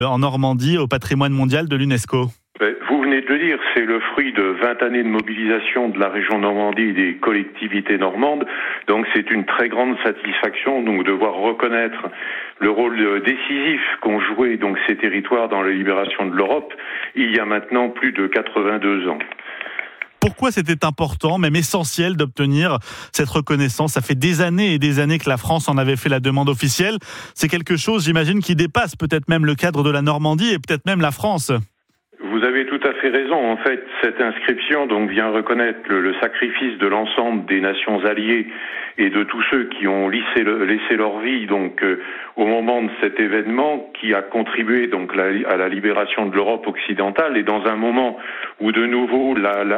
en Normandie au patrimoine mondial de l'UNESCO. Vous venez de le dire, c'est le fruit de 20 années de mobilisation de la région Normandie et des collectivités normandes. Donc c'est une très grande satisfaction donc de voir reconnaître le rôle décisif qu'ont joué donc ces territoires dans la libération de l'Europe il y a maintenant plus de 82 ans. Pourquoi c'était important, même essentiel, d'obtenir cette reconnaissance ? Ça fait des années et des années que la France en avait fait la demande officielle. C'est quelque chose, j'imagine, qui dépasse peut-être même le cadre de la Normandie et peut-être même la France. Vous avez tout à fait raison. En fait, cette inscription donc vient reconnaître le sacrifice de l'ensemble des nations alliées et de tous ceux qui ont laissé leur vie donc au moment de cet événement qui a contribué donc à la libération de l'Europe occidentale. Et dans un moment où de nouveau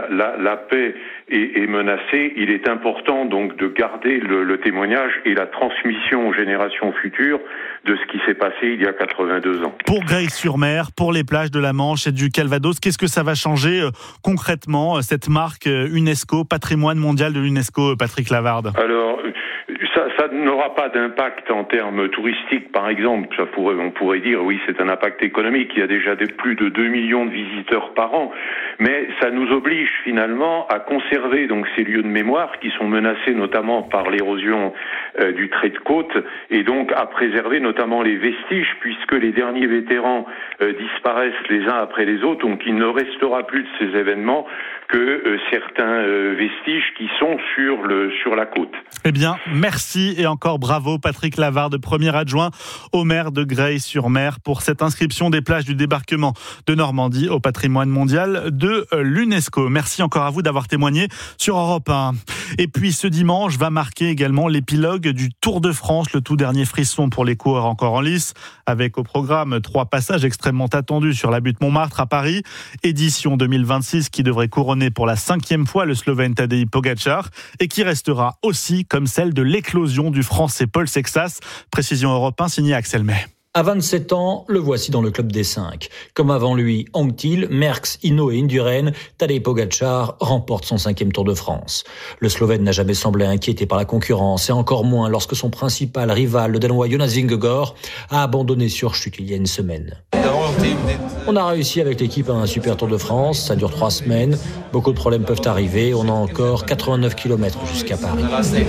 la paix est menacée, il est important donc de garder le témoignage et la transmission aux générations futures de ce qui s'est passé il y a 82 ans. Pour Grey-sur-Mer, pour les plages de la Manche et du Calvados, qu'est-ce que ça va changer concrètement, cette marque UNESCO, patrimoine mondial de l'UNESCO, Patrick Lavarde ? Alors, ça n'aura pas d'impact en termes touristiques, par exemple. On pourrait dire, oui, c'est un impact économique. Il y a déjà plus de 2 millions de visiteurs par an. Mais ça nous oblige finalement à conserver donc ces lieux de mémoire qui sont menacés notamment par l'érosion du trait de côte et donc à préserver notamment les vestiges puisque les derniers vétérans disparaissent les uns après les autres. Donc il ne restera plus de ces événements que certains vestiges qui sont sur la côte. Eh bien, merci et encore bravo Patrick Lavarde, premier adjoint au maire de Grey-sur-Mer pour cette inscription des plages du débarquement de Normandie au patrimoine mondial de l'UNESCO. Merci encore à vous d'avoir témoigné sur Europe 1. Et puis ce dimanche va marquer également l'épilogue du Tour de France, le tout dernier frisson pour les coureurs encore en lice, avec au programme 3 passages extrêmement attendus sur la butte Montmartre à Paris, édition 2026 qui devrait couronner pour la 5e fois le Slovène Tadej Pogačar et qui restera aussi comme celle de l'éclosion du Français Paul Sexas. Précision Europe 1 signée Axel May. À 27 ans, le voici dans le club des 5. Comme avant lui, Anquetil, Merckx, Hinault et Indurain, Tadej Pogačar remporte son 5e Tour de France. Le Slovène n'a jamais semblé inquiété par la concurrence et encore moins lorsque son principal rival, le Danois Jonas Vingegaard, a abandonné sur chute il y a une semaine. On a réussi avec l'équipe à un super Tour de France, ça dure 3 semaines, beaucoup de problèmes peuvent arriver, on a encore 89 km jusqu'à Paris.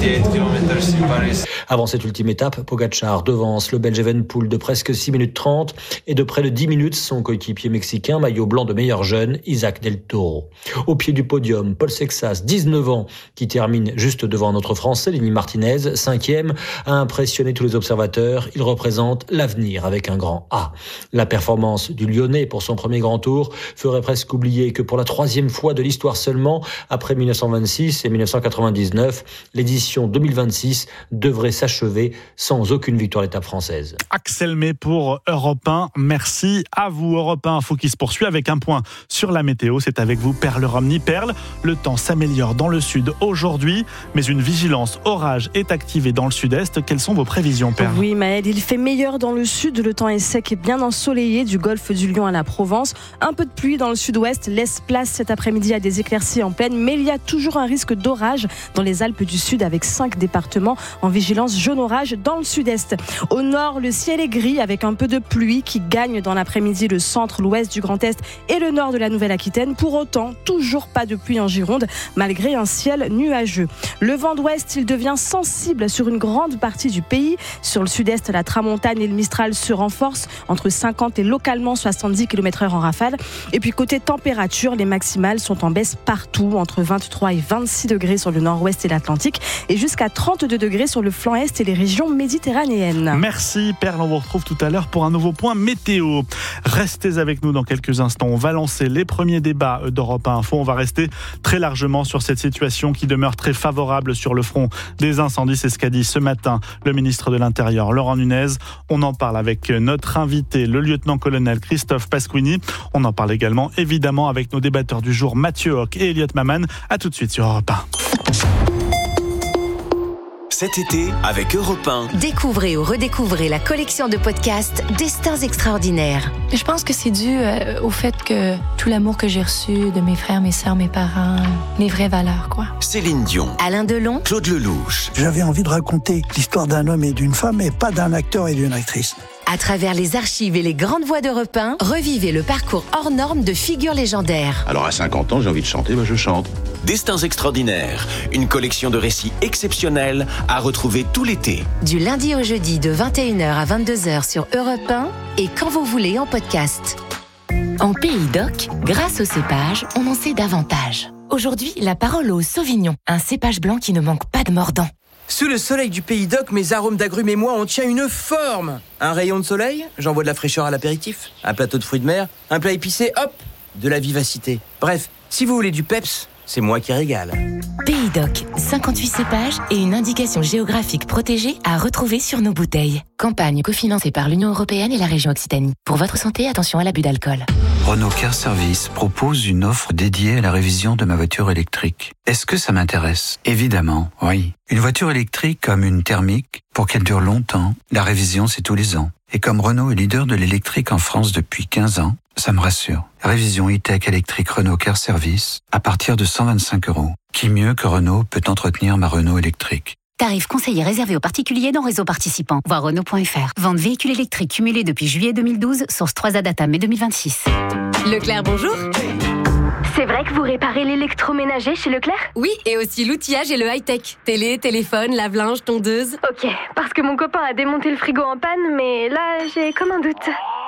Avant cette ultime étape, Pogačar devance le Belge Evenepoel de presque 6 minutes 30 et de près de 10 minutes son coéquipier mexicain, maillot blanc de meilleur jeune, Isaac Del Toro. Au pied du podium, Paul Sexas, 19 ans, qui termine juste devant notre Français, Lenny Martinez, 5e, a impressionné tous les observateurs. Il représente l'avenir avec un grand A. La performance du Lyonnais pour son premier grand tour ferait presque oublier que pour la 3e fois de l'histoire seulement, après 1926 et 1999, l'édition 2026 devrait s'achever sans aucune victoire d'étape française. Axel May pour Europe 1. Merci à vous. Europe 1 Info qui se poursuit avec un point sur la météo. C'est avec vous, Perle Romney. Perle, le temps s'améliore dans le sud aujourd'hui, mais une vigilance orage est activée dans le sud-est. Quelles sont vos prévisions, Perle ? Oui, Maël, il fait meilleur dans le sud. Le temps est sec et bien ensoleillé du golfe du Lion à la Provence. Un peu de pluie dans le sud-ouest laisse place cet après-midi à des éclaircies en pleine, mais il y a toujours un risque d'orage dans les Alpes du Sud avec 5 départements en vigilance jaune orage dans le sud-est. Au nord, le ciel est gris avec un peu de pluie qui gagne dans l'après-midi le centre, l'ouest du Grand Est et le nord de la Nouvelle-Aquitaine. Pour autant, toujours pas de pluie en Gironde malgré un ciel nuageux. Le vent d'ouest, il devient sensible sur une grande partie du pays. Sur le sud-est, la tramontane et le mistral se renforcent entre 50 et localement 70 km/h en rafale. Et puis côté température, les maximales sont en baisse partout, entre 23 et 26 degrés sur le nord-ouest et l'Atlantique et jusqu'à 32 degrés sur le flanc est et les régions méditerranéennes. Merci Perle, on vous retrouve tout à l'heure pour un nouveau point météo. Restez avec nous dans quelques instants. On va lancer les premiers débats d'Europe 1 Info. On va rester très largement sur cette situation qui demeure très favorable sur le front des incendies. C'est ce qu'a dit ce matin le ministre de l'Intérieur, Laurent Nunez. On en parle avec notre invité, le lieutenant-colonel Christophe Pasquini. On en parle également, évidemment, avec nos débatteurs du jour, Mathieu Hoc et Elliot Maman. À tout de suite sur Europe 1. Cet été, avec Europe 1. Découvrez ou redécouvrez la collection de podcasts Destins extraordinaires. Je pense que c'est dû au fait que tout l'amour que j'ai reçu de mes frères, mes sœurs, mes parents, les vraies valeurs, quoi. Céline Dion. Alain Delon. Claude Lelouch. J'avais envie de raconter l'histoire d'un homme et d'une femme et pas d'un acteur et d'une actrice. À travers les archives et les grandes voix d'Europe 1, revivez le parcours hors norme de figures légendaires. Alors à 50 ans, j'ai envie de chanter, je chante. Destins extraordinaires, une collection de récits exceptionnels à retrouver tout l'été. Du lundi au jeudi de 21h à 22h sur Europe 1 et quand vous voulez en podcast. En Pays d'Oc, grâce au cépage, on en sait davantage. Aujourd'hui, la parole au Sauvignon, un cépage blanc qui ne manque pas de mordant. Sous le soleil du Pays d'Oc, mes arômes d'agrumes et moi, on tient une forme. Un rayon de soleil, j'envoie de la fraîcheur à l'apéritif. Un plateau de fruits de mer, un plat épicé, hop, de la vivacité. Bref, si vous voulez du peps, c'est moi qui régale. Pays d'Oc, 58 cépages et une indication géographique protégée à retrouver sur nos bouteilles. Campagne cofinancée par l'Union européenne et la région Occitanie. Pour votre santé, attention à l'abus d'alcool. Renault Car Service propose une offre dédiée à la révision de ma voiture électrique. Est-ce que ça m'intéresse ? Évidemment, oui. Une voiture électrique comme une thermique, pour qu'elle dure longtemps, la révision c'est tous les ans. Et comme Renault est leader de l'électrique en France depuis 15 ans, ça me rassure. Révision e-tech électrique Renault Car Service à partir de 125 €. Qui mieux que Renault peut entretenir ma Renault électrique ? Tarif conseillé réservé aux particuliers dans réseau participant. Voir Renault.fr. Vente véhicules électriques cumulés depuis juillet 2012, source 3A data mai 2026. Leclerc, bonjour. C'est vrai que vous réparez l'électroménager chez Leclerc ? Oui, et aussi l'outillage et le high-tech. Télé, téléphone, lave-linge, tondeuse. Ok, parce que mon copain a démonté le frigo en panne, mais là, j'ai comme un doute.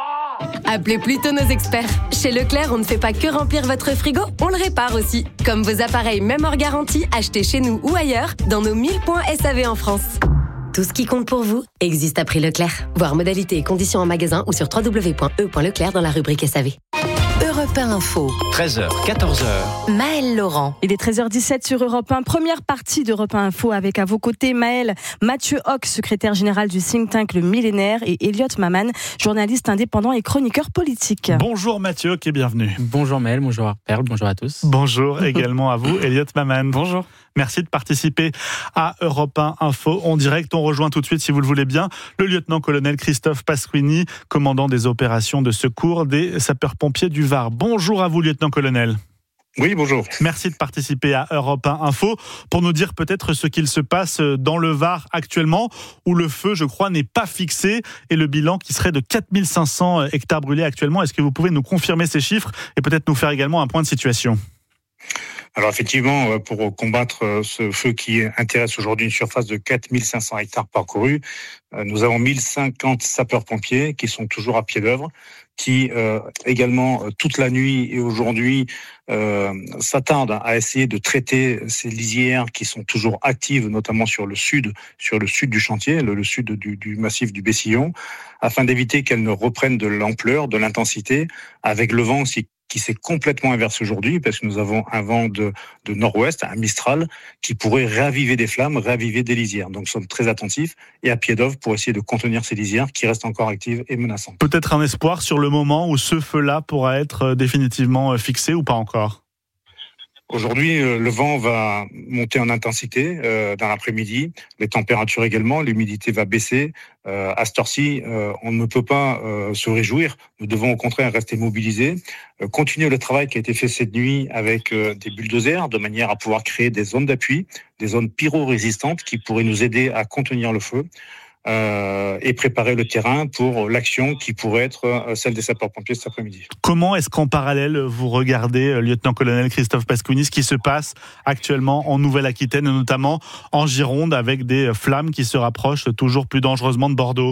Appelez plutôt nos experts. Chez Leclerc, on ne fait pas que remplir votre frigo, on le répare aussi. Comme vos appareils, même hors garantie, achetés chez nous ou ailleurs, dans nos 1000 points SAV en France. Tout ce qui compte pour vous existe à prix Leclerc. Voir modalités et conditions en magasin ou sur www.e.leclerc dans la rubrique SAV. Europe 1 Info. 13h, 14h. Maëlle Laurent. Il est 13h17 sur Europe 1. Première partie d'Europe 1 Info avec à vos côtés Maëlle, Mathieu Hoc, secrétaire général du think tank Le Millénaire, et Elliot Maman, journaliste indépendant et chroniqueur politique. Bonjour Mathieu Hoc et bienvenue. Bonjour Maëlle, bonjour Perle, bonjour à tous. Bonjour également à vous, Elliot Maman. Bonjour. Merci de participer à Europe 1 Info en direct. On rejoint tout de suite, si vous le voulez bien, le lieutenant-colonel Christophe Pasquini, commandant des opérations de secours des sapeurs-pompiers du Var. Bonjour à vous, lieutenant-colonel. Oui, bonjour. Merci de participer à Europe 1 Info pour nous dire peut-être ce qu'il se passe dans le Var actuellement, où le feu, je crois, n'est pas fixé et le bilan qui serait de 4500 hectares brûlés actuellement. Est-ce que vous pouvez nous confirmer ces chiffres et peut-être nous faire également un point de situation ? Alors effectivement, pour combattre ce feu qui intéresse aujourd'hui une surface de 4500 hectares parcourus, nous avons 1050 sapeurs-pompiers qui sont toujours à pied d'œuvre, qui également toute la nuit et aujourd'hui s'attardent à essayer de traiter ces lisières qui sont toujours actives, notamment sur le sud du chantier, le sud du massif du Bessillon, afin d'éviter qu'elles ne reprennent de l'ampleur, de l'intensité, avec le vent qui s'est complètement inversé aujourd'hui, parce que nous avons un vent de nord-ouest, un Mistral, qui pourrait raviver des flammes, raviver des lisières. Donc nous sommes très attentifs et à pied d'œuvre pour essayer de contenir ces lisières qui restent encore actives et menaçantes. Peut-être un espoir sur le moment où ce feu-là pourra être définitivement fixé ou pas encore ? Aujourd'hui, le vent va monter en intensité dans l'après-midi, les températures également, l'humidité va baisser. À cette heure-ci, on ne peut pas se réjouir. Nous devons au contraire rester mobilisés, continuer le travail qui a été fait cette nuit avec des bulldozers, de manière à pouvoir créer des zones d'appui, des zones pyro-résistantes qui pourraient nous aider à contenir le feu. Et préparer le terrain pour l'action qui pourrait être celle des sapeurs-pompiers cet après-midi. Comment est-ce qu'en parallèle, vous regardez, lieutenant-colonel Christophe Pasquini, ce qui se passe actuellement en Nouvelle-Aquitaine, et notamment en Gironde, avec des flammes qui se rapprochent toujours plus dangereusement de Bordeaux ?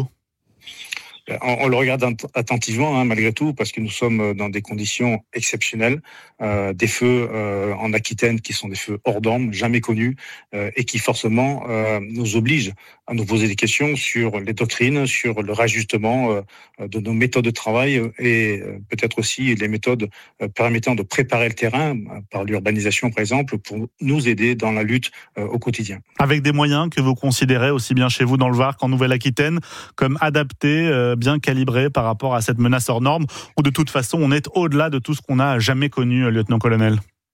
On le regarde attentivement, malgré tout, parce que nous sommes dans des conditions exceptionnelles, des feux en Aquitaine qui sont des feux hors normes, jamais connus, et qui forcément nous obligent à nous poser des questions sur les doctrines, sur le réajustement de nos méthodes de travail et peut-être aussi les méthodes permettant de préparer le terrain, par l'urbanisation par exemple, pour nous aider dans la lutte au quotidien. Avec des moyens que vous considérez aussi bien chez vous dans le Var qu'en Nouvelle-Aquitaine comme adaptés, bien calibrés par rapport à cette menace hors norme, ou de toute façon on est au-delà de tout ce qu'on n'a jamais connu, lieutenant-colonel ?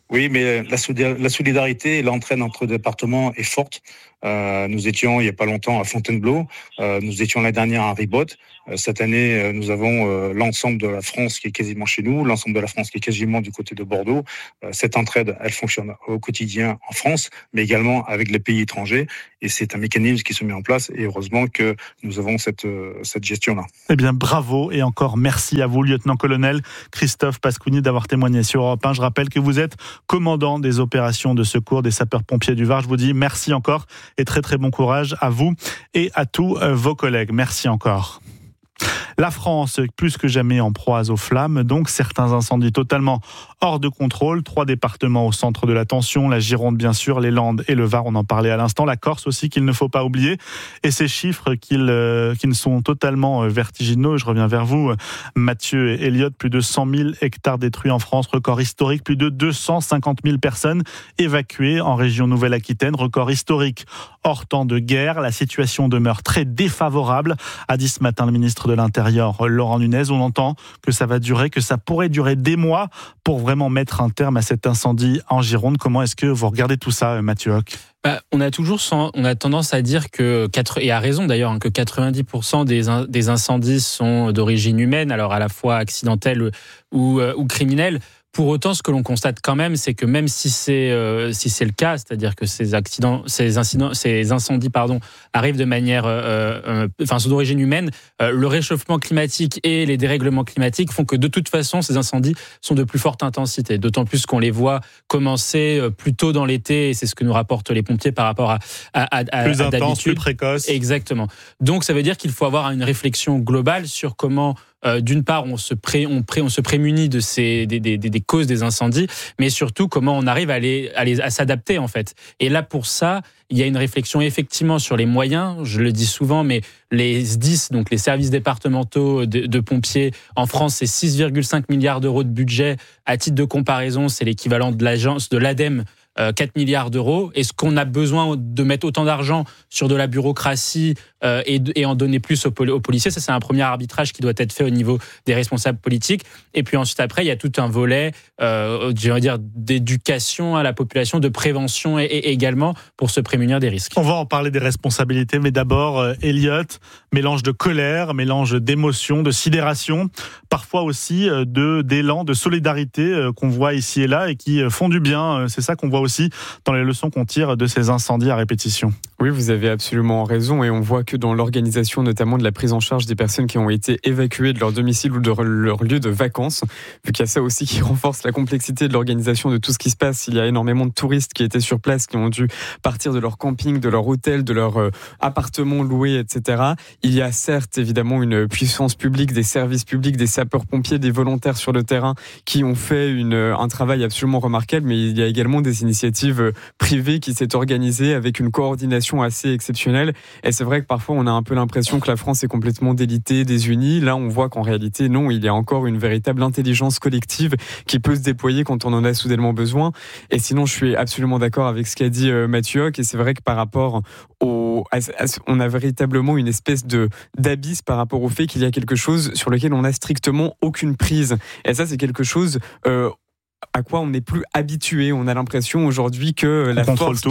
Oui, mais la solidarité et l'entraide entre départements est forte. Nous étions il n'y a pas longtemps à Fontainebleau, nous étions l'année dernière à Ribot. Cette année, nous avons l'ensemble de la France qui est quasiment chez nous, l'ensemble de la France qui est quasiment du côté de Bordeaux. Cette entraide, elle fonctionne au quotidien en France, mais également avec les pays étrangers. Et c'est un mécanisme qui se met en place. Et heureusement que nous avons cette gestion-là. Eh bien, bravo et encore merci à vous, lieutenant-colonel Christophe Pascouni, d'avoir témoigné sur Europe 1. Je rappelle que vous êtes commandant des opérations de secours des sapeurs-pompiers du Var. Je vous dis merci encore et très très bon courage à vous et à tous vos collègues. Merci encore. La France, plus que jamais en proie aux flammes, donc certains incendies totalement hors de contrôle. 3 départements au centre de l'attention, la Gironde bien sûr, les Landes et le Var, on en parlait à l'instant, la Corse aussi qu'il ne faut pas oublier. Et ces chiffres qui sont totalement vertigineux, je reviens vers vous, Mathieu et Elliot, plus de 100 000 hectares détruits en France, record historique, plus de 250 000 personnes évacuées en région Nouvelle-Aquitaine, record historique. Hors temps de guerre, la situation demeure très défavorable, a dit ce matin le ministre de l'Intérieur, Laurent Nunez. On entend que ça va durer, que ça pourrait durer des mois pour vraiment mettre un terme à cet incendie en Gironde. Comment est-ce que vous regardez tout ça, Mathieu Hoc ? On a tendance à dire que, et à raison d'ailleurs, que 90% des incendies sont d'origine humaine, alors à la fois accidentelle ou criminelle. Pour autant, ce que l'on constate quand même, c'est que même si c'est le cas, c'est-à-dire que ces incendies, arrivent de manière, sont d'origine humaine, le réchauffement climatique et les dérèglements climatiques font que de toute façon, ces incendies sont de plus forte intensité. D'autant plus qu'on les voit commencer plus tôt dans l'été, et c'est ce que nous rapportent les pompiers par rapport à plus intense, d'habitude. plus précoce. Exactement. Donc, ça veut dire qu'il faut avoir une réflexion globale sur comment. D'une part, on se prémunit de des causes des incendies, mais surtout comment on arrive à s'adapter en fait. Et là, pour ça, il y a une réflexion effectivement sur les moyens. Je le dis souvent, mais les SDIS, donc les services départementaux de pompiers en France, c'est 6,5 milliards d'euros de budget. À titre de comparaison, c'est l'équivalent de l'ADEME. 4 milliards d'euros. Est-ce qu'on a besoin de mettre autant d'argent sur de la bureaucratie et en donner plus aux policiers ? Ça, c'est un premier arbitrage qui doit être fait au niveau des responsables politiques. Et puis ensuite, après, il y a tout un volet, d'éducation à la population, de prévention et également pour se prémunir des risques. On va en parler des responsabilités, mais d'abord, Elliot, mélange de colère, mélange d'émotion, de sidération, parfois aussi d'élan, de solidarité qu'on voit ici et là et qui font du bien. C'est ça qu'on voit aussi dans les leçons qu'on tire de ces incendies à répétition. Oui, vous avez absolument raison, et on voit que dans l'organisation notamment de la prise en charge des personnes qui ont été évacuées de leur domicile ou de leur lieu de vacances, vu qu'il y a ça aussi qui renforce la complexité de l'organisation de tout ce qui se passe. Il y a énormément de touristes qui étaient sur place, qui ont dû partir de leur camping, de leur hôtel, de leur appartement loué, etc. Il y a certes évidemment une puissance publique, des services publics, des sapeurs-pompiers, des volontaires sur le terrain qui ont fait un travail absolument remarquable, mais il y a également des initiatives privées qui s'est organisée avec une coordination assez exceptionnelle. Et c'est vrai que parfois on a un peu l'impression que la France est complètement délitée, désunie. Là, on voit qu'en réalité, non, il y a encore une véritable intelligence collective qui peut se déployer quand on en a soudainement besoin. Et sinon, je suis absolument d'accord avec ce qu'a dit Mathieu Hoc. Et c'est vrai que par rapport on a véritablement une espèce d'abysse par rapport au fait qu'il y a quelque chose sur lequel on n'a strictement aucune prise. Et ça, c'est quelque chose à quoi on n'est plus habitué. On a l'impression aujourd'hui que la force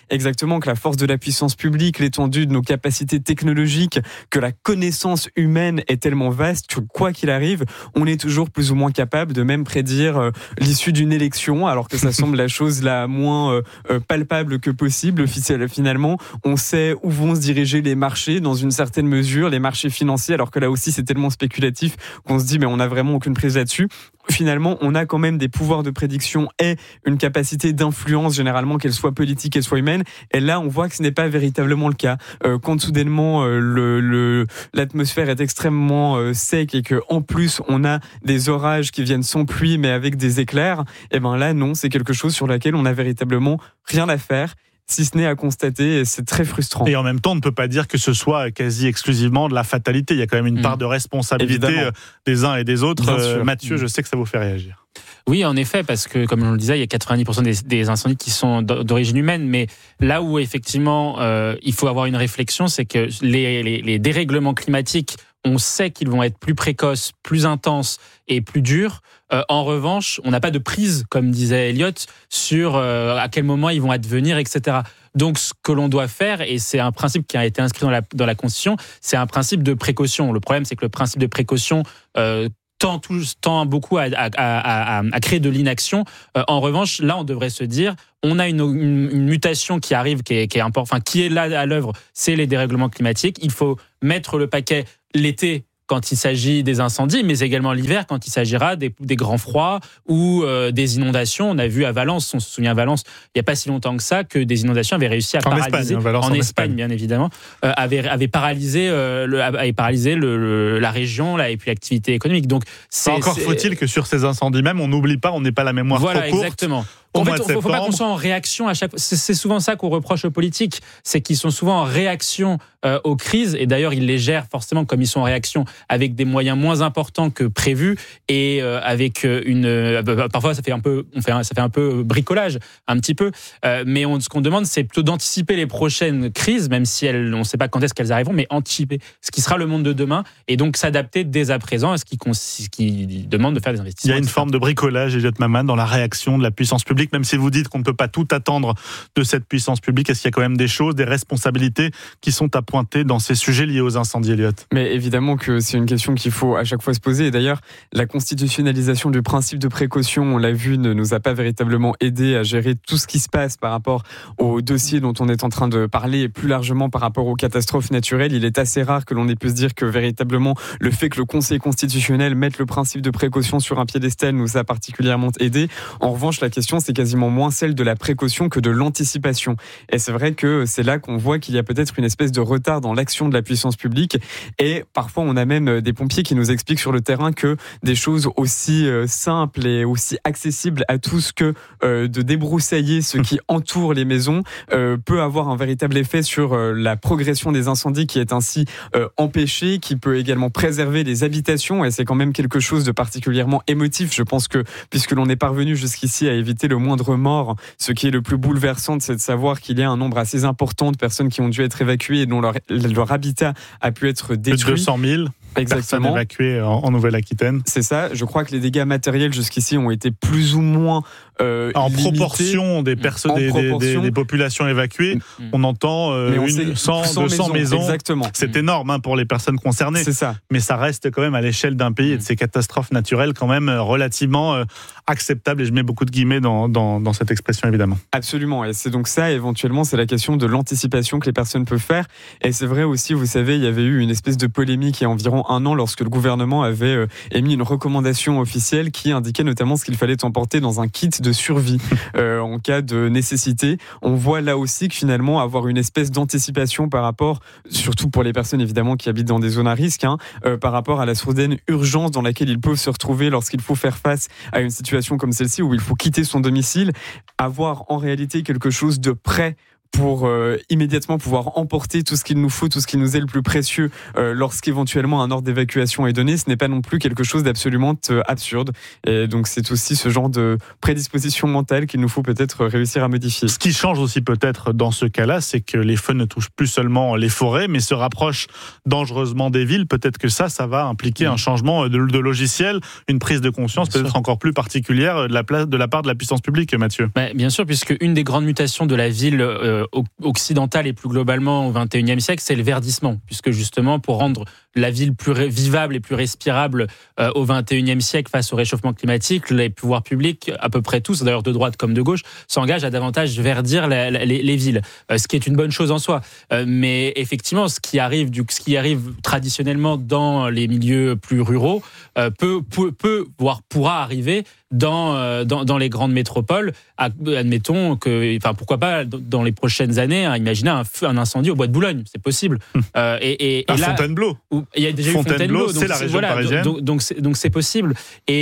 de la puissance publique, l'étendue de nos capacités technologiques, que la connaissance humaine est tellement vaste que quoi qu'il arrive, on est toujours plus ou moins capable de même prédire l'issue d'une élection, alors que ça semble la chose la moins palpable que possible. Finalement, on sait où vont se diriger les marchés dans une certaine mesure, les marchés financiers, alors que là aussi c'est tellement spéculatif qu'on se dit mais on n'a vraiment aucune prise là-dessus. Finalement, on a quand même des pouvoirs de prédiction et une capacité d'influence, généralement, qu'elle soit politique, qu'elle soit humaine. Et là, on voit que ce n'est pas véritablement le cas. Quand soudainement, l'atmosphère est extrêmement sec et que en plus, on a des orages qui viennent sans pluie, mais avec des éclairs, et ben là, non, c'est quelque chose sur lequel on n'a véritablement rien à faire, si ce n'est à constater, et c'est très frustrant. Et en même temps, on ne peut pas dire que ce soit quasi exclusivement de la fatalité. Il y a quand même une part de responsabilité des uns et des autres. Mathieu, je sais que ça vous fait réagir. Oui, en effet, parce que, comme on le disait, il y a 90% des incendies qui sont d'origine humaine, mais là où, effectivement, il faut avoir une réflexion, c'est que les dérèglements climatiques on sait qu'ils vont être plus précoces, plus intenses et plus durs. En revanche, on n'a pas de prise, comme disait Elliot, sur à quel moment ils vont advenir, etc. Donc, ce que l'on doit faire, et c'est un principe qui a été inscrit dans la Constitution, c'est un principe de précaution. Le problème, c'est que le principe de précaution tend beaucoup à créer de l'inaction. En revanche, là, on devrait se dire, on a une mutation qui arrive, qui est importante, qui est là à l'œuvre, c'est les dérèglements climatiques. Il faut mettre le paquet l'été quand il s'agit des incendies, mais également l'hiver quand il s'agira des grands froids ou des inondations. On a vu à Valence, on se souvient à Valence, il n'y a pas si longtemps que ça, que des inondations avaient réussi à paralyser, en Espagne bien évidemment, avaient paralysé la région et puis l'activité économique. Donc, faut-il que sur ces incendies même, on n'oublie pas, on n'ait pas la mémoire trop courte. Exactement. En fait, il ne faut pas qu'on soit en réaction à chaque fois. C'est souvent ça qu'on reproche aux politiques, c'est qu'ils sont souvent en réaction aux crises, et d'ailleurs ils les gèrent forcément comme ils sont en réaction avec des moyens moins importants que prévus et avec parfois ça fait un peu bricolage, un petit peu. Mais ce qu'on demande, c'est plutôt d'anticiper les prochaines crises, même si on ne sait pas quand est-ce qu'elles arriveront, mais anticiper ce qui sera le monde de demain et donc s'adapter dès à présent à ce qui demande de faire des investissements. Il y a une forme de bricolage, Elliot Maman, dans la réaction de la puissance publique. Même si vous dites qu'on ne peut pas tout attendre de cette puissance publique, est-ce qu'il y a quand même des choses, des responsabilités qui sont à pointer dans ces sujets liés aux incendies, Elliot ? Mais évidemment que c'est une question qu'il faut à chaque fois se poser. Et d'ailleurs, la constitutionnalisation du principe de précaution, on l'a vu, ne nous a pas véritablement aidé à gérer tout ce qui se passe par rapport au dossier dont on est en train de parler, et plus largement par rapport aux catastrophes naturelles. Il est assez rare que l'on ait pu se dire que véritablement le fait que le Conseil constitutionnel mette le principe de précaution sur un piédestal nous a particulièrement aidé. En revanche, la question, c'est quasiment moins celle de la précaution que de l'anticipation. Et c'est vrai que c'est là qu'on voit qu'il y a peut-être une espèce de retard dans l'action de la puissance publique. Et parfois, on a même des pompiers qui nous expliquent sur le terrain que des choses aussi simples et aussi accessibles à tous que de débroussailler ce qui entoure les maisons peut avoir un véritable effet sur la progression des incendies qui est ainsi empêchée, qui peut également préserver les habitations. Et c'est quand même quelque chose de particulièrement émotif. Je pense que puisque l'on est parvenu jusqu'ici à éviter le moindre mort, ce qui est le plus bouleversant, c'est de savoir qu'il y a un nombre assez important de personnes qui ont dû être évacuées et dont leur habitat a pu être détruit. Plus de 200 000 personnes évacuées en Nouvelle-Aquitaine. C'est ça. Je crois que les dégâts matériels jusqu'ici ont été plus ou moins en proportion des populations évacuées. On entend 100-200 maisons. Exactement. C'est énorme pour les personnes concernées. C'est ça. Mais ça reste quand même à l'échelle d'un pays et de ces catastrophes naturelles quand même relativement acceptable, et je mets beaucoup de guillemets dans cette expression évidemment. Absolument, et c'est donc ça éventuellement, c'est la question de l'anticipation que les personnes peuvent faire. Et c'est vrai aussi, vous savez, il y avait eu une espèce de polémique il y a environ un an lorsque le gouvernement avait émis une recommandation officielle qui indiquait notamment ce qu'il fallait emporter dans un kit de survie en cas de nécessité. On voit là aussi que finalement avoir une espèce d'anticipation par rapport, surtout pour les personnes évidemment qui habitent dans des zones à risque, par rapport à la soudaine urgence dans laquelle ils peuvent se retrouver lorsqu'il faut faire face à une situation comme celle-ci où il faut quitter son domicile, avoir en réalité quelque chose de prêt pour immédiatement pouvoir emporter tout ce qu'il nous faut, tout ce qui nous est le plus précieux lorsqu'éventuellement un ordre d'évacuation est donné. Ce n'est pas non plus quelque chose d'absolument absurde. Et donc c'est aussi ce genre de prédisposition mentale qu'il nous faut peut-être réussir à modifier. Ce qui change aussi peut-être dans ce cas-là, c'est que les feux ne touchent plus seulement les forêts, mais se rapprochent dangereusement des villes. Peut-être que ça va impliquer un changement de logiciel, une prise de conscience peut-être encore plus particulière de la part de la puissance publique, Mathieu. Bien sûr, puisque une des grandes mutations de la ville occidentale et plus globalement au XXIe siècle, c'est le verdissement, puisque justement pour rendre la ville plus vivable et plus respirable au XXIe siècle face au réchauffement climatique, les pouvoirs publics, à peu près tous, d'ailleurs de droite comme de gauche, s'engagent à davantage verdir les villes, ce qui est une bonne chose en soi. Mais effectivement, ce qui arrive traditionnellement dans les milieux plus ruraux peut voire pourra arriver dans les grandes métropoles. Admettons que, pourquoi pas dans les prochaines années, imaginez un incendie au Bois de Boulogne, c'est possible. Et là, Fontainebleau. Il y a déjà eu Fontainebleau, c'est la région parisienne. Donc c'est possible.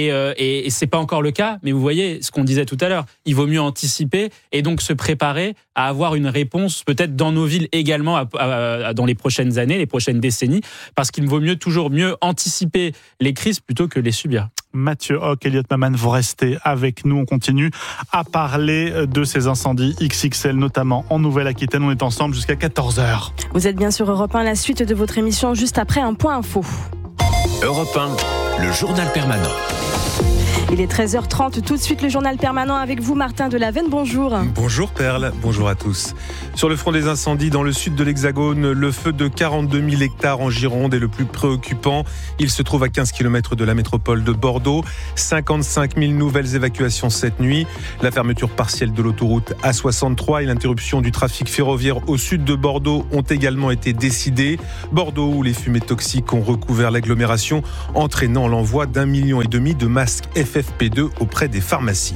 Et c'est pas encore le cas, mais vous voyez ce qu'on disait tout à l'heure. Il vaut mieux anticiper et donc se préparer à avoir une réponse peut-être dans nos villes également dans les prochaines années, les prochaines décennies, parce qu'il vaut toujours mieux anticiper les crises plutôt que les subir. Mathieu Hoc, Elliot Maman, vous restez avec nous. On continue à parler de ces incendies XXL, notamment en Nouvelle-Aquitaine. On est ensemble jusqu'à 14h. Vous êtes bien sur Europe 1, la suite de votre émission juste après un point info. Europe 1, le journal permanent. Il est 13h30, tout de suite le journal permanent avec vous, Martin Delavenne, bonjour. Bonjour Perle, bonjour à tous. Sur le front des incendies dans le sud de l'Hexagone, le feu de 42 000 hectares en Gironde est le plus préoccupant. Il se trouve à 15 km de la métropole de Bordeaux. 55 000 nouvelles évacuations cette nuit. La fermeture partielle de l'autoroute A63 et l'interruption du trafic ferroviaire au sud de Bordeaux ont également été décidées. Bordeaux, où les fumées toxiques ont recouvert l'agglomération, entraînant l'envoi d'1,5 million de masques FFP2 auprès des pharmacies.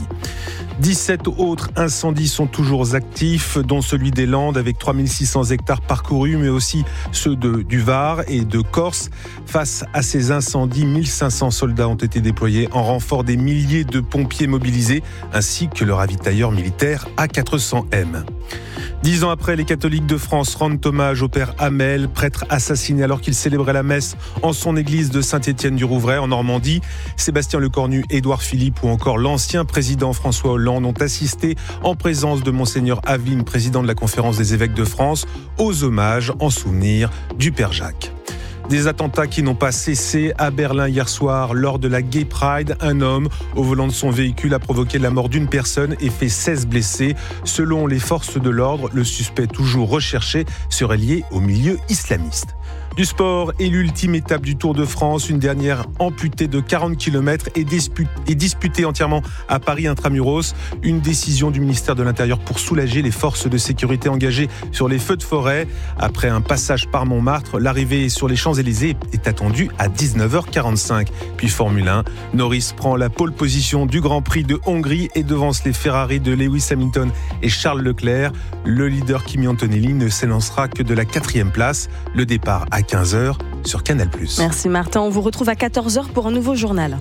17 autres incendies sont toujours actifs, dont celui des Landes avec 3600 hectares parcourus, mais aussi ceux du Var et de Corse. Face à ces incendies, 1500 soldats ont été déployés en renfort des milliers de pompiers mobilisés, ainsi que le ravitailleur militaire A400M. 10 ans après, les catholiques de France rendent hommage au père Hamel, prêtre assassiné alors qu'il célébrait la messe en son église de Saint-Étienne-du-Rouvray en Normandie. Sébastien Lecornu, Édouard Philippe ou encore l'ancien président François Hollande ont assisté en présence de Monseigneur Aveline, président de la Conférence des évêques de France, aux hommages en souvenir du père Jacques. Des attentats qui n'ont pas cessé à Berlin hier soir. Lors de la Gay Pride, un homme au volant de son véhicule a provoqué la mort d'une personne et fait 16 blessés. Selon les forces de l'ordre, le suspect toujours recherché serait lié au milieu islamiste. Du sport et l'ultime étape du Tour de France, une dernière amputée de 40 km et disputée entièrement à Paris intramuros. Une décision du ministère de l'Intérieur pour soulager les forces de sécurité engagées sur les feux de forêt. Après un passage par Montmartre, l'arrivée sur les Champs-Élysées est attendue à 19h45. Puis Formule 1, Norris prend la pole position du Grand Prix de Hongrie et devance les Ferrari de Lewis Hamilton et Charles Leclerc. Le leader Kimi Antonelli ne s'élancera que de la 4e place. Le départ à 15h sur Canal+. Merci Martin, on vous retrouve à 14h pour un nouveau journal.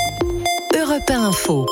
Europe 1 Info.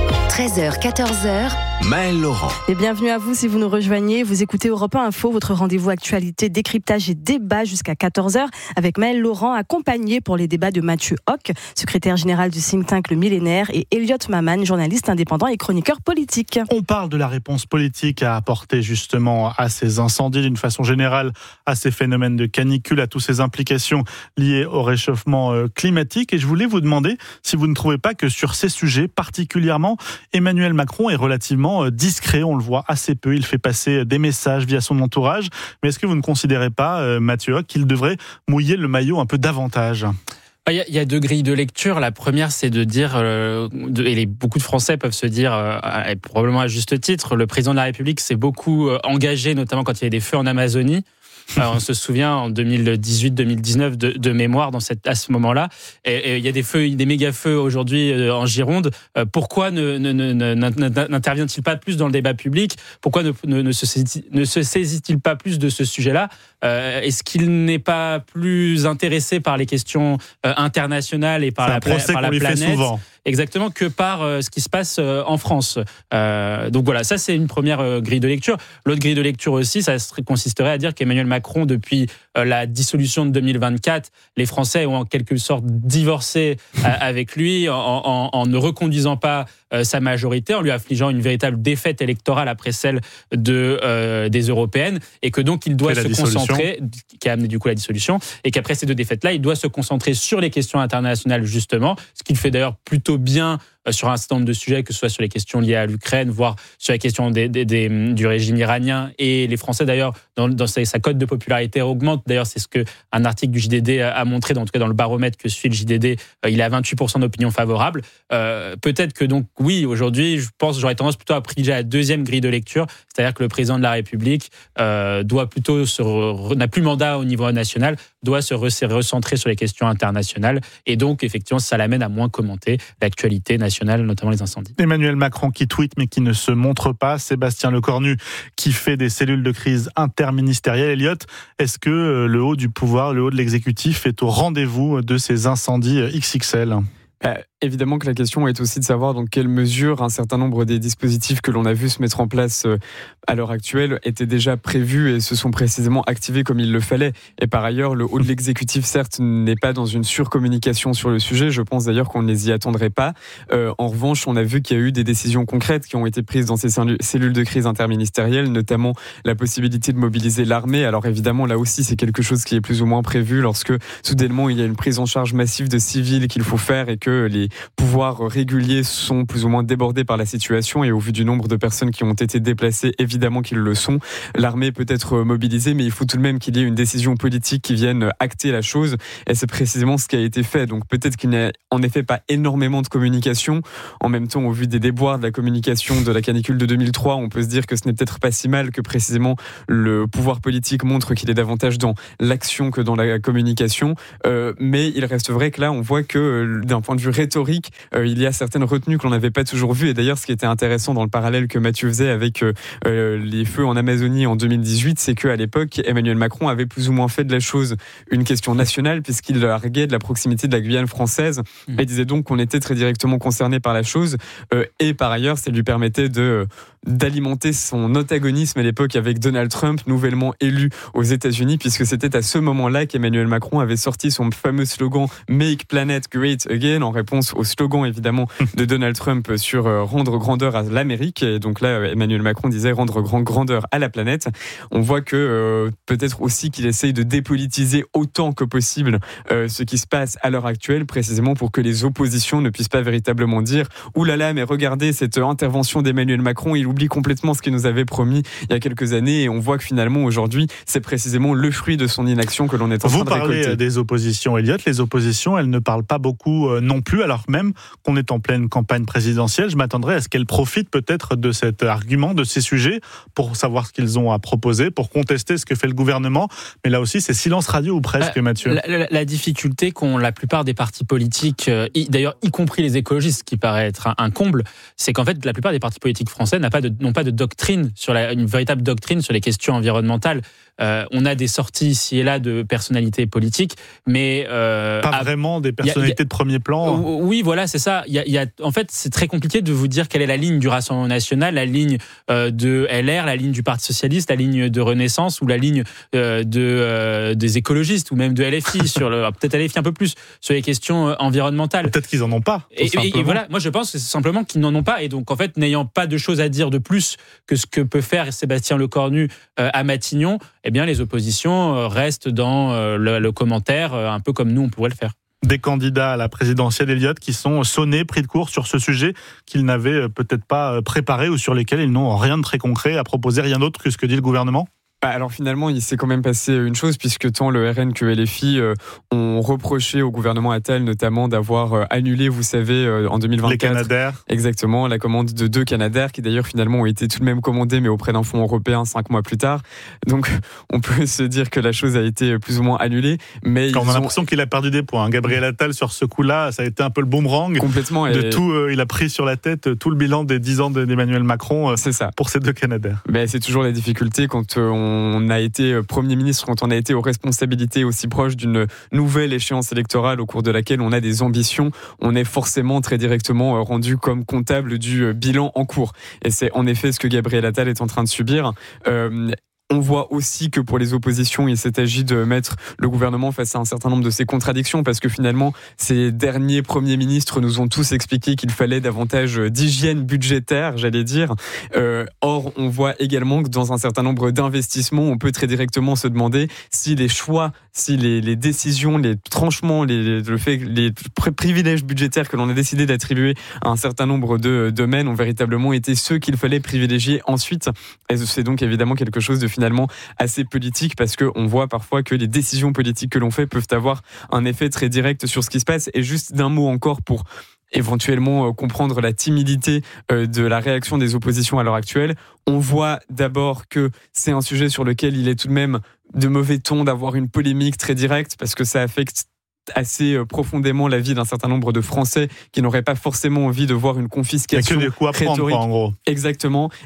13h, 14h. Maëlle Laurent. Et bienvenue à vous si vous nous rejoignez. Vous écoutez Europe 1 Info, votre rendez-vous actualité, décryptage et débat jusqu'à 14h avec Maëlle Laurent, accompagnée pour les débats de Mathieu Hoc, secrétaire général du think tank Le Millénaire, et Elliot Maman, journaliste indépendant et chroniqueur politique. On parle de la réponse politique à apporter justement à ces incendies, d'une façon générale, à ces phénomènes de canicule, à toutes ces implications liées au réchauffement climatique. Et je voulais vous demander si vous ne trouvez pas que sur ces sujets, particulièrement, Emmanuel Macron est relativement discret, on le voit assez peu, il fait passer des messages via son entourage, mais est-ce que vous ne considérez pas, Mathieu Hoc, qu'il devrait mouiller le maillot un peu davantage ? Il y a deux grilles de lecture. La première, c'est de dire, et beaucoup de Français peuvent se dire, et probablement à juste titre, le président de la République s'est beaucoup engagé, notamment quand il y a des feux en Amazonie. On se souvient en 2018-2019 de mémoire à ce moment-là. Et il y a des feux, des méga-feux aujourd'hui en Gironde. Pourquoi n'intervient-il pas plus dans le débat public ? Pourquoi ne se saisit-il pas plus de ce sujet-là ? Est-ce qu'il n'est pas plus intéressé par les questions internationales et par la planète ? Souvent. Exactement, que par ce qui se passe en France. Donc voilà, ça c'est une première grille de lecture. L'autre grille de lecture aussi, ça consisterait à dire qu'Emmanuel Macron, depuis la dissolution de 2024, les Français ont en quelque sorte divorcé avec lui en ne reconduisant pas sa majorité, en lui affligeant une véritable défaite électorale après celle des européennes, et que donc il doit se concentrer, qui a amené du coup la dissolution, et qu'après ces deux défaites-là, il doit se concentrer sur les questions internationales justement, ce qu'il fait d'ailleurs plutôt bien sur un certain nombre de sujets, que ce soit sur les questions liées à l'Ukraine, voire sur la question du régime iranien. Et les Français, d'ailleurs, dans sa cote de popularité augmente. D'ailleurs, c'est ce qu'un article du JDD a montré, en tout cas dans le baromètre que suit le JDD, il est à 28% d'opinion favorable. Peut-être que donc, oui, aujourd'hui, je pense, j'aurais tendance plutôt à privilégier la deuxième grille de lecture, c'est-à-dire que le président de la République doit plutôt n'a plus mandat au niveau national, doit se recentrer sur les questions internationales. Et donc, effectivement, ça l'amène à moins commenter l'actualité nationale, notamment les incendies. Emmanuel Macron qui tweet mais qui ne se montre pas. Sébastien Lecornu qui fait des cellules de crise interministérielles. Elliot, est-ce que le haut du pouvoir, le haut de l'exécutif est au rendez-vous de ces incendies XXL ? Évidemment que la question est aussi de savoir dans quelle mesure un certain nombre des dispositifs que l'on a vu se mettre en place à l'heure actuelle étaient déjà prévus et se sont précisément activés comme il le fallait. Et par ailleurs, le haut de l'exécutif, certes, n'est pas dans une surcommunication sur le sujet. Je pense d'ailleurs qu'on ne les y attendrait pas. En revanche, on a vu qu'il y a eu des décisions concrètes qui ont été prises dans ces cellules de crise interministérielles, notamment la possibilité de mobiliser l'armée. Alors évidemment, là aussi, c'est quelque chose qui est plus ou moins prévu lorsque soudainement il y a une prise en charge massive de civils qu'il faut faire et que les pouvoirs réguliers sont plus ou moins débordés par la situation, et au vu du nombre de personnes qui ont été déplacées, évidemment qu'ils le sont. L'armée peut être mobilisée, mais il faut tout de même qu'il y ait une décision politique qui vienne acter la chose, et c'est précisément ce qui a été fait. Donc peut-être qu'il n'y a en effet pas énormément de communication. En même temps, au vu des déboires de la communication de la canicule de 2003, on peut se dire que ce n'est peut-être pas si mal que précisément le pouvoir politique montre qu'il est davantage dans l'action que dans la communication. Mais il reste vrai que là, on voit que d'un point de vue rhétorique, il y a certaines retenues que l'on n'avait pas toujours vues. Et d'ailleurs, ce qui était intéressant dans le parallèle que Mathieu faisait avec les feux en Amazonie en 2018, c'est qu'à l'époque, Emmanuel Macron avait plus ou moins fait de la chose une question nationale, puisqu'il arguait de la proximité de la Guyane française et disait donc qu'on était très directement concerné par la chose. Et par ailleurs, ça lui permettait d'alimenter son antagonisme à l'époque avec Donald Trump, nouvellement élu aux États-Unis, puisque c'était à ce moment-là qu'Emmanuel Macron avait sorti son fameux slogan « Make Planet Great Again », en réponse au slogan évidemment de Donald Trump sur rendre grandeur à l'Amérique. Et donc là, Emmanuel Macron disait rendre grandeur à la planète. On voit que peut-être aussi qu'il essaye de dépolitiser autant que possible ce qui se passe à l'heure actuelle, précisément pour que les oppositions ne puissent pas véritablement dire « Ouh là là, mais regardez cette intervention d'Emmanuel Macron, il oublie complètement ce qu'il nous avait promis il y a quelques années ». Et on voit que finalement aujourd'hui, c'est précisément le fruit de son inaction que l'on est en train de récolter. Vous parlez des oppositions, Elliot. Les oppositions, elles ne parlent pas beaucoup non plus, alors même qu'on est en pleine campagne présidentielle. Je m'attendrais à ce qu'elles profitent peut-être de cet argument, de ces sujets, pour savoir ce qu'ils ont à proposer, pour contester ce que fait le gouvernement. Mais là aussi, c'est silence radio ou presque, Mathieu. La difficulté qu'ont la plupart des partis politiques, d'ailleurs y compris les écologistes, ce qui paraît être un comble, c'est qu'en fait la plupart des partis politiques français n'ont pas de doctrine, une véritable doctrine sur les questions environnementales. On a des sorties ici et là de personnalités politiques, mais pas vraiment des personnalités de premier plan. Oui, voilà, c'est ça. En fait, c'est très compliqué de vous dire quelle est la ligne du Rassemblement national, la ligne de LR, la ligne du Parti socialiste, la ligne de Renaissance ou la ligne des écologistes ou même de LFI peut-être LFI un peu plus sur les questions environnementales. Peut-être qu'ils en ont pas. Et voilà, moi je pense que c'est simplement qu'ils n'en ont pas, et donc en fait, n'ayant pas de choses à dire de plus que ce que peut faire Sébastien Lecornu à Matignon, eh bien les oppositions restent dans le commentaire, un peu comme nous on pourrait le faire. Des candidats à la présidentielle, Elliot, qui sont sonnés, pris de court sur ce sujet qu'ils n'avaient peut-être pas préparé ou sur lesquels ils n'ont rien de très concret à proposer, rien d'autre que ce que dit le gouvernement. Alors finalement, il s'est quand même passé une chose, puisque tant le RN que LFI ont reproché au gouvernement Attal notamment d'avoir annulé, vous savez, en 2024... Les Canadair. Exactement, la commande de 2 Canadair, qui d'ailleurs finalement ont été tout de même commandés, mais auprès d'un fonds européen 5 mois plus tard. Donc on peut se dire que la chose a été plus ou moins annulée. Mais on a l'impression qu'il a perdu des points. Gabriel Attal, sur ce coup-là, ça a été un peu le boomerang. Complètement. Il a pris sur la tête tout le bilan des 10 ans d'Emmanuel Macron pour ces 2 Canadair. Mais c'est toujours la difficulté quand on a été Premier ministre, quand on a été aux responsabilités aussi proches d'une nouvelle échéance électorale au cours de laquelle on a des ambitions, on est forcément très directement rendu comme comptable du bilan en cours. Et c'est en effet ce que Gabriel Attal est en train de subir. On voit aussi que pour les oppositions, il s'est agi de mettre le gouvernement face à un certain nombre de ses contradictions, parce que finalement, ces derniers premiers ministres nous ont tous expliqué qu'il fallait davantage d'hygiène budgétaire, j'allais dire. Or, on voit également que dans un certain nombre d'investissements, on peut très directement se demander si les choix, si les décisions, les tranchements, les privilèges budgétaires que l'on a décidé d'attribuer à un certain nombre de domaines ont véritablement été ceux qu'il fallait privilégier ensuite. Et c'est donc évidemment quelque chose de finalement assez politique, parce qu'on voit parfois que les décisions politiques que l'on fait peuvent avoir un effet très direct sur ce qui se passe. Et juste d'un mot encore pour éventuellement comprendre la timidité de la réaction des oppositions à l'heure actuelle, on voit d'abord que c'est un sujet sur lequel il est tout de même de mauvais ton d'avoir une polémique très directe, parce que ça affecte assez profondément la vie d'un certain nombre de Français qui n'auraient pas forcément envie de voir une confiscation rhétorique. En gros. Exactement. Et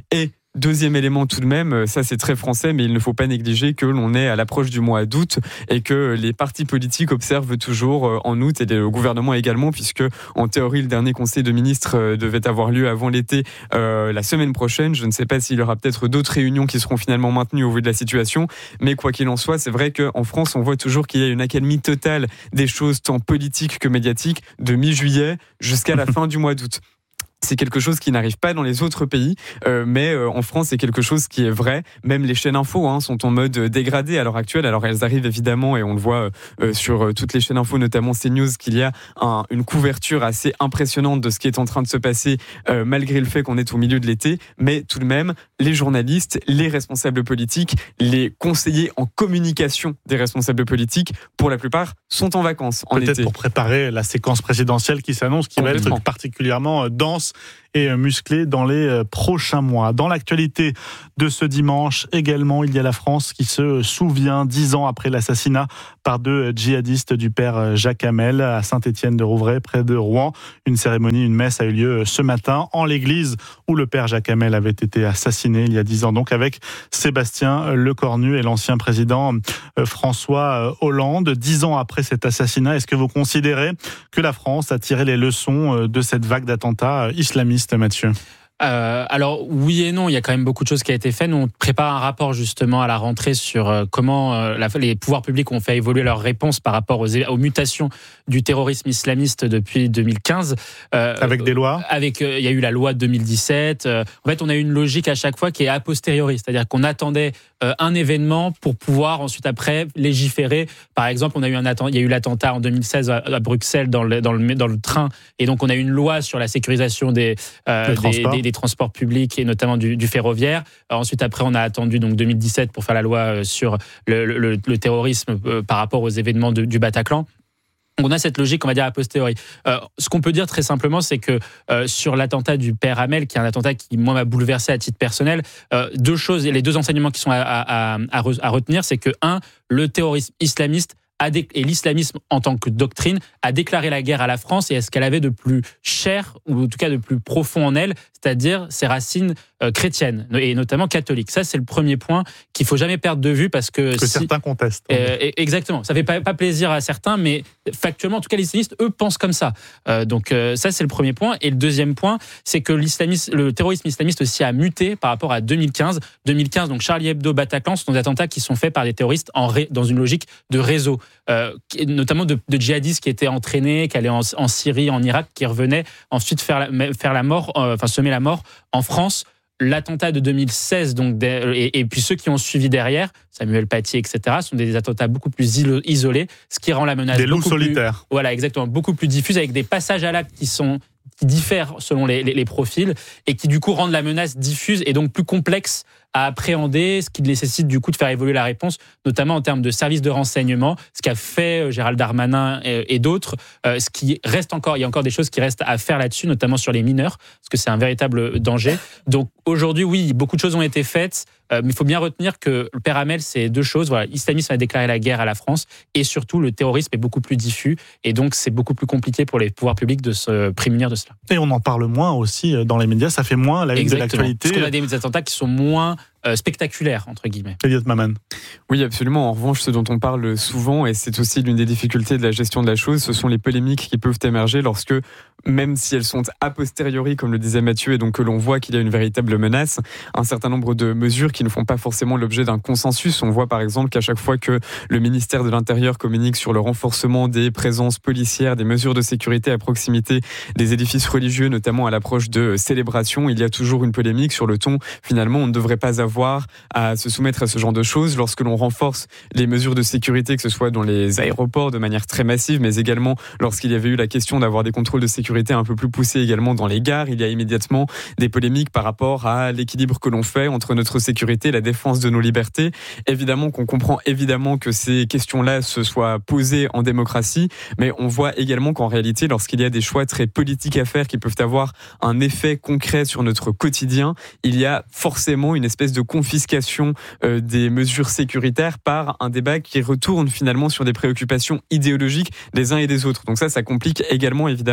Deuxième élément tout de même, ça c'est très français, mais il ne faut pas négliger que l'on est à l'approche du mois d'août et que les partis politiques observent toujours en août et le gouvernement également, puisque en théorie le dernier conseil de ministres devait avoir lieu avant l'été la semaine prochaine. Je ne sais pas s'il y aura peut-être d'autres réunions qui seront finalement maintenues au vu de la situation, mais quoi qu'il en soit, c'est vrai qu'en France on voit toujours qu'il y a une accalmie totale des choses tant politiques que médiatiques de mi-juillet jusqu'à la fin du mois d'août. C'est quelque chose qui n'arrive pas dans les autres pays, mais en France, c'est quelque chose qui est vrai. Même les chaînes info sont en mode dégradé à l'heure actuelle. Alors elles arrivent évidemment, et on le voit sur toutes les chaînes info, notamment CNews, qu'il y a une couverture assez impressionnante de ce qui est en train de se passer, malgré le fait qu'on est au milieu de l'été. Mais tout de même, les journalistes, les responsables politiques, les conseillers en communication des responsables politiques, pour la plupart, sont en vacances en été. Peut-être pour préparer la séquence présidentielle qui s'annonce, qui va être particulièrement dense et musclé dans les prochains mois. Dans l'actualité de ce dimanche également, il y a la France qui se souvient 10 ans après l'assassinat par 2 djihadistes du père Jacques Hamel à Saint-Étienne-de-Rouvray, près de Rouen. Une cérémonie, une messe a eu lieu ce matin en l'église où le père Jacques Hamel avait été assassiné il y a 10 ans, donc avec Sébastien Lecornu et l'ancien président François Hollande. 10 ans après cet assassinat, est-ce que vous considérez que la France a tiré les leçons de cette vague d'attentats islamistes, Mathieu ? Alors oui et non, il y a quand même beaucoup de choses qui a été fait. Nous, on prépare un rapport justement à la rentrée sur comment les pouvoirs publics ont fait évoluer leur réponse par rapport aux mutations du terrorisme islamiste depuis 2015. Avec des lois ? Il y a eu la loi de 2017. En fait, on a eu une logique à chaque fois qui est a posteriori, c'est-à-dire qu'on attendait un événement pour pouvoir ensuite après légiférer. Par exemple, il y a eu l'attentat en 2016 à Bruxelles dans le train, et donc on a eu une loi sur la sécurisation des transports publics et notamment du ferroviaire. Ensuite, après, on a attendu donc 2017 pour faire la loi sur le terrorisme par rapport aux événements du Bataclan. On a cette logique, on va dire, a posteriori. Ce qu'on peut dire très simplement, c'est que sur l'attentat du père Hamel, qui est un attentat qui, moi, m'a bouleversé à titre personnel, deux choses, et les deux enseignements qui sont à retenir, c'est que, le terrorisme islamiste et l'islamisme en tant que doctrine a déclaré la guerre à la France et à ce qu'elle avait de plus cher, ou en tout cas de plus profond en elle, c'est-à-dire ses racines chrétiennes et notamment catholiques. Ça, c'est le premier point qu'il faut jamais perdre de vue, parce que certains contestent. Exactement. Ça fait pas plaisir à certains, mais factuellement, en tout cas, les islamistes, eux, pensent comme ça. Donc ça, c'est le premier point. Et le deuxième point, c'est que le terrorisme islamiste aussi a muté par rapport à 2015. 2015, donc Charlie Hebdo, Bataclan, ce sont des attentats qui sont faits par des terroristes dans une logique de réseau, notamment de djihadistes qui étaient entraînés, qui allaient en Syrie, en Irak, qui revenaient ensuite faire la mort, semer la mort en France. L'attentat de 2016, donc, et puis ceux qui ont suivi derrière, Samuel Paty, etc., sont des attentats beaucoup plus isolés, ce qui rend la menace des loups solitaires. Voilà, exactement, beaucoup plus diffuse, avec des passages à l'acte qui diffèrent selon les profils, et qui du coup rendent la menace diffuse et donc plus complexe à appréhender, ce qui nécessite du coup de faire évoluer la réponse, notamment en termes de services de renseignement, ce qu'a fait Gérald Darmanin et d'autres. Ce qui reste encore, il y a encore des choses qui restent à faire là-dessus, notamment sur les mineurs, parce que c'est un véritable danger. Donc aujourd'hui, oui, beaucoup de choses ont été faites, mais il faut bien retenir que le père Hamel, c'est deux choses. Voilà, l'islamisme a déclaré la guerre à la France, et surtout le terrorisme est beaucoup plus diffus, et donc c'est beaucoup plus compliqué pour les pouvoirs publics de se prémunir de cela. Et on en parle moins aussi dans les médias, ça fait moins la une de l'actualité. Parce qu'on a des attentats qui sont moins spectaculaire, entre guillemets. Elliot Maman. Oui, absolument. En revanche, ce dont on parle souvent, et c'est aussi l'une des difficultés de la gestion de la chose, ce sont les polémiques qui peuvent émerger lorsque, même si elles sont a posteriori, comme le disait Mathieu, et donc que l'on voit qu'il y a une véritable menace, un certain nombre de mesures qui ne font pas forcément l'objet d'un consensus. On voit par exemple qu'à chaque fois que le ministère de l'Intérieur communique sur le renforcement des présences policières, des mesures de sécurité à proximité des édifices religieux, notamment à l'approche de célébrations, il y a toujours une polémique sur le ton. Finalement, on ne devrait pas avoir à se soumettre à ce genre de choses lorsque l'on renforce les mesures de sécurité, que ce soit dans les aéroports de manière très massive, mais également lorsqu'il y avait eu la question d'avoir des contrôles de sécurité un peu plus poussés également dans les gares. Il y a immédiatement des polémiques par rapport à l'équilibre que l'on fait entre notre sécurité et la défense de nos libertés. Évidemment qu'on comprend évidemment que ces questions-là se soient posées en démocratie, mais on voit également qu'en réalité, lorsqu'il y a des choix très politiques à faire qui peuvent avoir un effet concret sur notre quotidien, il y a forcément une espèce de confiscation des mesures sécuritaires par un débat qui retourne finalement sur des préoccupations idéologiques des uns et des autres. Donc ça complique également évidemment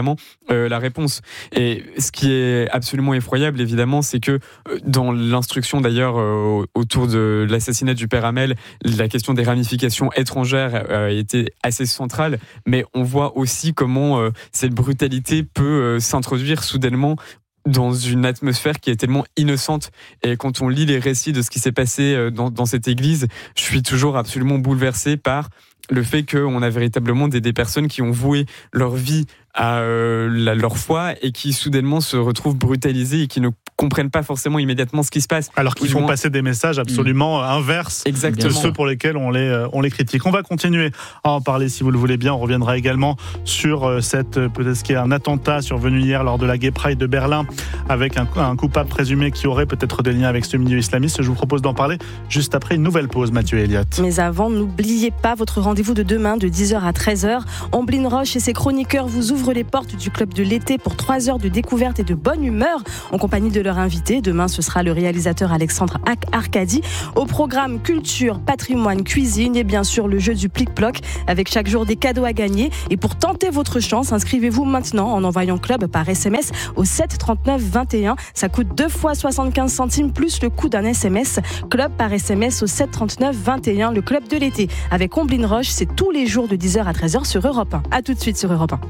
la réponse. Et ce qui est absolument effroyable, évidemment, c'est que dans l'instruction d'ailleurs autour de l'assassinat du père Hamel, la question des ramifications étrangères était assez centrale, mais on voit aussi comment cette brutalité peut s'introduire soudainement dans une atmosphère qui est tellement innocente. Et quand on lit les récits de ce qui s'est passé dans cette église, je suis toujours absolument bouleversé par le fait qu'on a véritablement des personnes qui ont voué leur vie à leur foi et qui soudainement se retrouvent brutalisées et qui ne comprennent pas forcément immédiatement ce qui se passe. Alors qu'ils font passer des messages absolument inverses de ceux pour lesquels on les critique. On va continuer à en parler si vous le voulez bien. On reviendra également sur peut-être ce qui est un attentat survenu hier lors de la Gay Pride de Berlin avec un coupable présumé qui aurait peut-être des liens avec ce milieu islamiste. Je vous propose d'en parler juste après une nouvelle pause, Mathieu Elliott. Mais avant, n'oubliez pas votre rendez-vous de demain de 10h à 13h. Amblin Roche et ses chroniqueurs vous ouvrent les portes du club de l'été pour 3 heures de découverte et de bonne humeur en compagnie de leur invité. Demain, ce sera le réalisateur Alexandre Arcadi. Au programme culture, patrimoine, cuisine et bien sûr le jeu du plic-ploc avec chaque jour des cadeaux à gagner. Et pour tenter votre chance, inscrivez-vous maintenant en envoyant club par SMS au 7 39 21. Ça coûte 2 fois 75 centimes plus le coût d'un SMS. Club par SMS au 7 39 21. Le club de l'été avec Amblin Roche, c'est tous les jours de 10h à 13h sur Europe 1. A tout de suite sur Europe 1.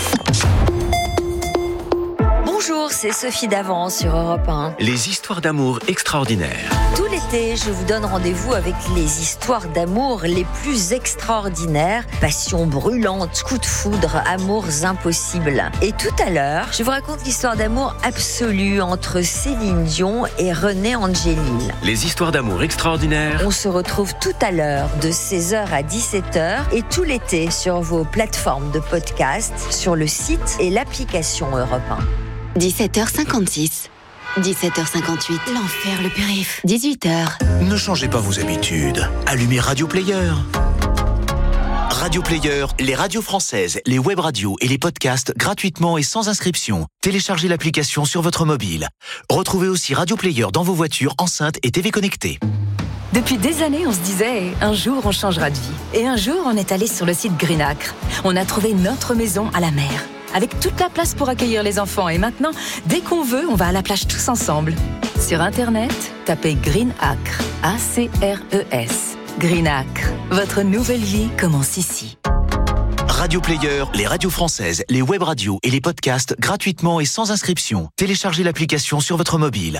Bonjour, c'est Sophie Davant sur Europe 1. Les histoires d'amour extraordinaires. Tout l'été, je vous donne rendez-vous avec les histoires d'amour les plus extraordinaires. Passion brûlante, coups de foudre, amours impossibles. Et tout à l'heure, je vous raconte l'histoire d'amour absolue entre Céline Dion et René Angélil. Les histoires d'amour extraordinaires. On se retrouve tout à l'heure de 16h à 17h et tout l'été sur vos plateformes de podcast, sur le site et l'application Europe 1. 17h56. 17h58. L'enfer, le périph'. 18h. Ne changez pas vos habitudes. Allumez Radio Player. Radio Player, les radios françaises, les web radios et les podcasts gratuitement et sans inscription. Téléchargez l'application sur votre mobile. Retrouvez aussi Radio Player dans vos voitures, enceintes et TV connectées. Depuis des années, on se disait, un jour on changera de vie. Et un jour, on est allé sur le site Greenacre. On a trouvé notre maison à la mer, avec toute la place pour accueillir les enfants. Et maintenant, dès qu'on veut, on va à la plage tous ensemble. Sur Internet, tapez Greenacre, A-C-R-E-S. Greenacre, votre nouvelle vie commence ici. Radio Player, les radios françaises, les web radios et les podcasts gratuitement et sans inscription. Téléchargez l'application sur votre mobile.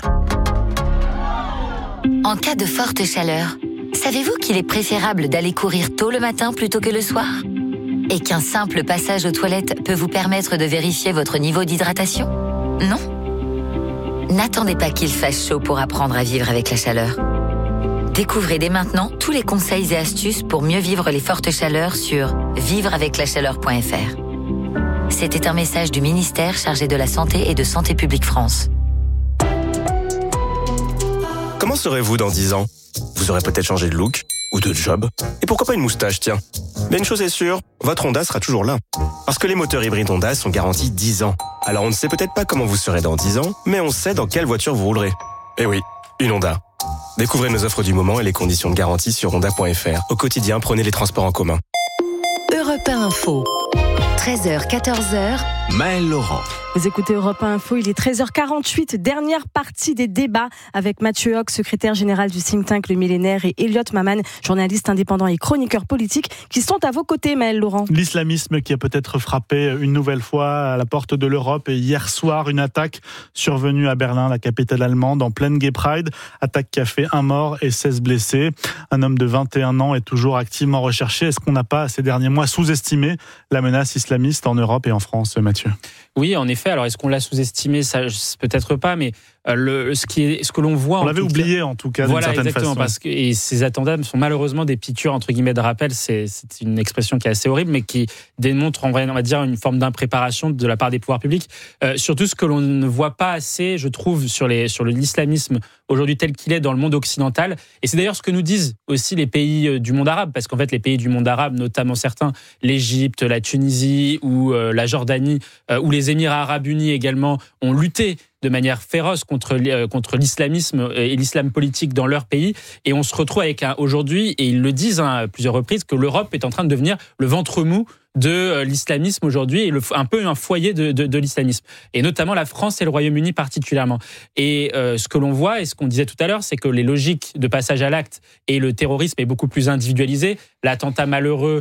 En cas de forte chaleur, savez-vous qu'il est préférable d'aller courir tôt le matin plutôt que le soir ? Et qu'un simple passage aux toilettes peut vous permettre de vérifier votre niveau d'hydratation ? Non ? N'attendez pas qu'il fasse chaud pour apprendre à vivre avec la chaleur. Découvrez dès maintenant tous les conseils et astuces pour mieux vivre les fortes chaleurs sur vivreaveclachaleur.fr. C'était un message du ministère chargé de la Santé et de Santé publique France. Comment serez-vous dans 10 ans ? Vous aurez peut-être changé de look ou de job. Et pourquoi pas une moustache, tiens ? Mais une chose est sûre, votre Honda sera toujours là. Parce que les moteurs hybrides Honda sont garantis 10 ans. Alors on ne sait peut-être pas comment vous serez dans 10 ans, mais on sait dans quelle voiture vous roulerez. Eh oui, une Honda. Découvrez nos offres du moment et les conditions de garantie sur honda.fr. Au quotidien, prenez les transports en commun. Europe 1 Info. 13h, 14h. Maëlle Laurent. Vous écoutez Europe 1 Info, il est 13h48, dernière partie des débats avec Mathieu Hoc, secrétaire général du think tank Le Millénaire, et Elliot Maman, journaliste indépendant et chroniqueur politique, qui sont à vos côtés, Maëlle Laurent. L'islamisme qui a peut-être frappé une nouvelle fois à la porte de l'Europe, et hier soir, une attaque survenue à Berlin, la capitale allemande, en pleine Gay Pride, attaque qui a fait 1 mort et 16 blessés. Un homme de 21 ans est toujours activement recherché. Est-ce qu'on n'a pas, ces derniers mois, sous-estimé la menace islamiste en Europe et en France, Mathieu ? Oui, en effet. Alors, est-ce qu'on l'a sous-estimé ? Ça, peut-être pas, mais ce que l'on voit... On l'avait oublié, en tout cas, d'une certaine façon. Parce que et ces attentats sont malheureusement des piqûres, entre guillemets, de rappel. C'est une expression qui est assez horrible, mais qui démontre, on va dire, une forme d'impréparation de la part des pouvoirs publics. Surtout, ce que l'on ne voit pas assez, je trouve, sur l'islamisme aujourd'hui tel qu'il est dans le monde occidental. Et c'est d'ailleurs ce que nous disent aussi les pays du monde arabe, parce qu'en fait, les pays du monde arabe, notamment certains, l'Égypte, la Tunisie ou la Jordanie, ou les Émirats arabes unis également, ont lutté de manière féroce contre l'islamisme et l'islam politique dans leur pays. Et on se retrouve avec aujourd'hui, et ils le disent à plusieurs reprises, que l'Europe est en train de devenir le ventre mou de l'islamisme aujourd'hui et un peu un foyer de l'islamisme. Et notamment la France et le Royaume-Uni particulièrement. Et ce que l'on voit, et ce qu'on disait tout à l'heure, c'est que les logiques de passage à l'acte et le terrorisme est beaucoup plus individualisé. L'attentat malheureux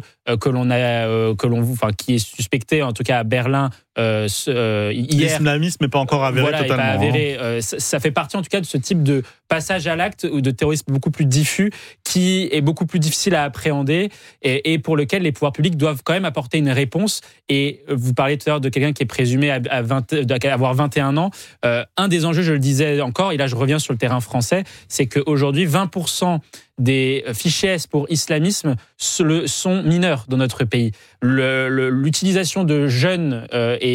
qui est suspecté, en tout cas à Berlin, hier. L'islamisme n'est pas encore avéré totalement. Pas avéré. Ça fait partie en tout cas de ce type de passage à l'acte ou de terrorisme beaucoup plus diffus qui est beaucoup plus difficile à appréhender et pour lequel les pouvoirs publics doivent quand même apporter une réponse. Et vous parliez tout à l'heure de quelqu'un qui est présumé avoir 21 ans. Un des enjeux, je le disais encore, et là je reviens sur le terrain français, c'est qu'aujourd'hui 20% des fichés S pour islamisme sont mineurs dans notre pays. L'utilisation de jeunes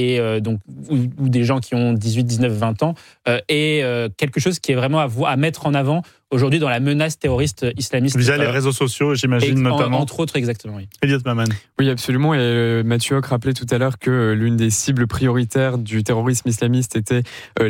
ou des gens qui ont 18, 19, 20 ans est quelque chose qui est vraiment à mettre en avant aujourd'hui dans la menace terroriste islamiste. Via les réseaux sociaux, j'imagine, notamment. Entre autres, exactement, oui. Elliot Maman. Oui, absolument. Et Mathieu Hoc rappelait tout à l'heure que l'une des cibles prioritaires du terrorisme islamiste était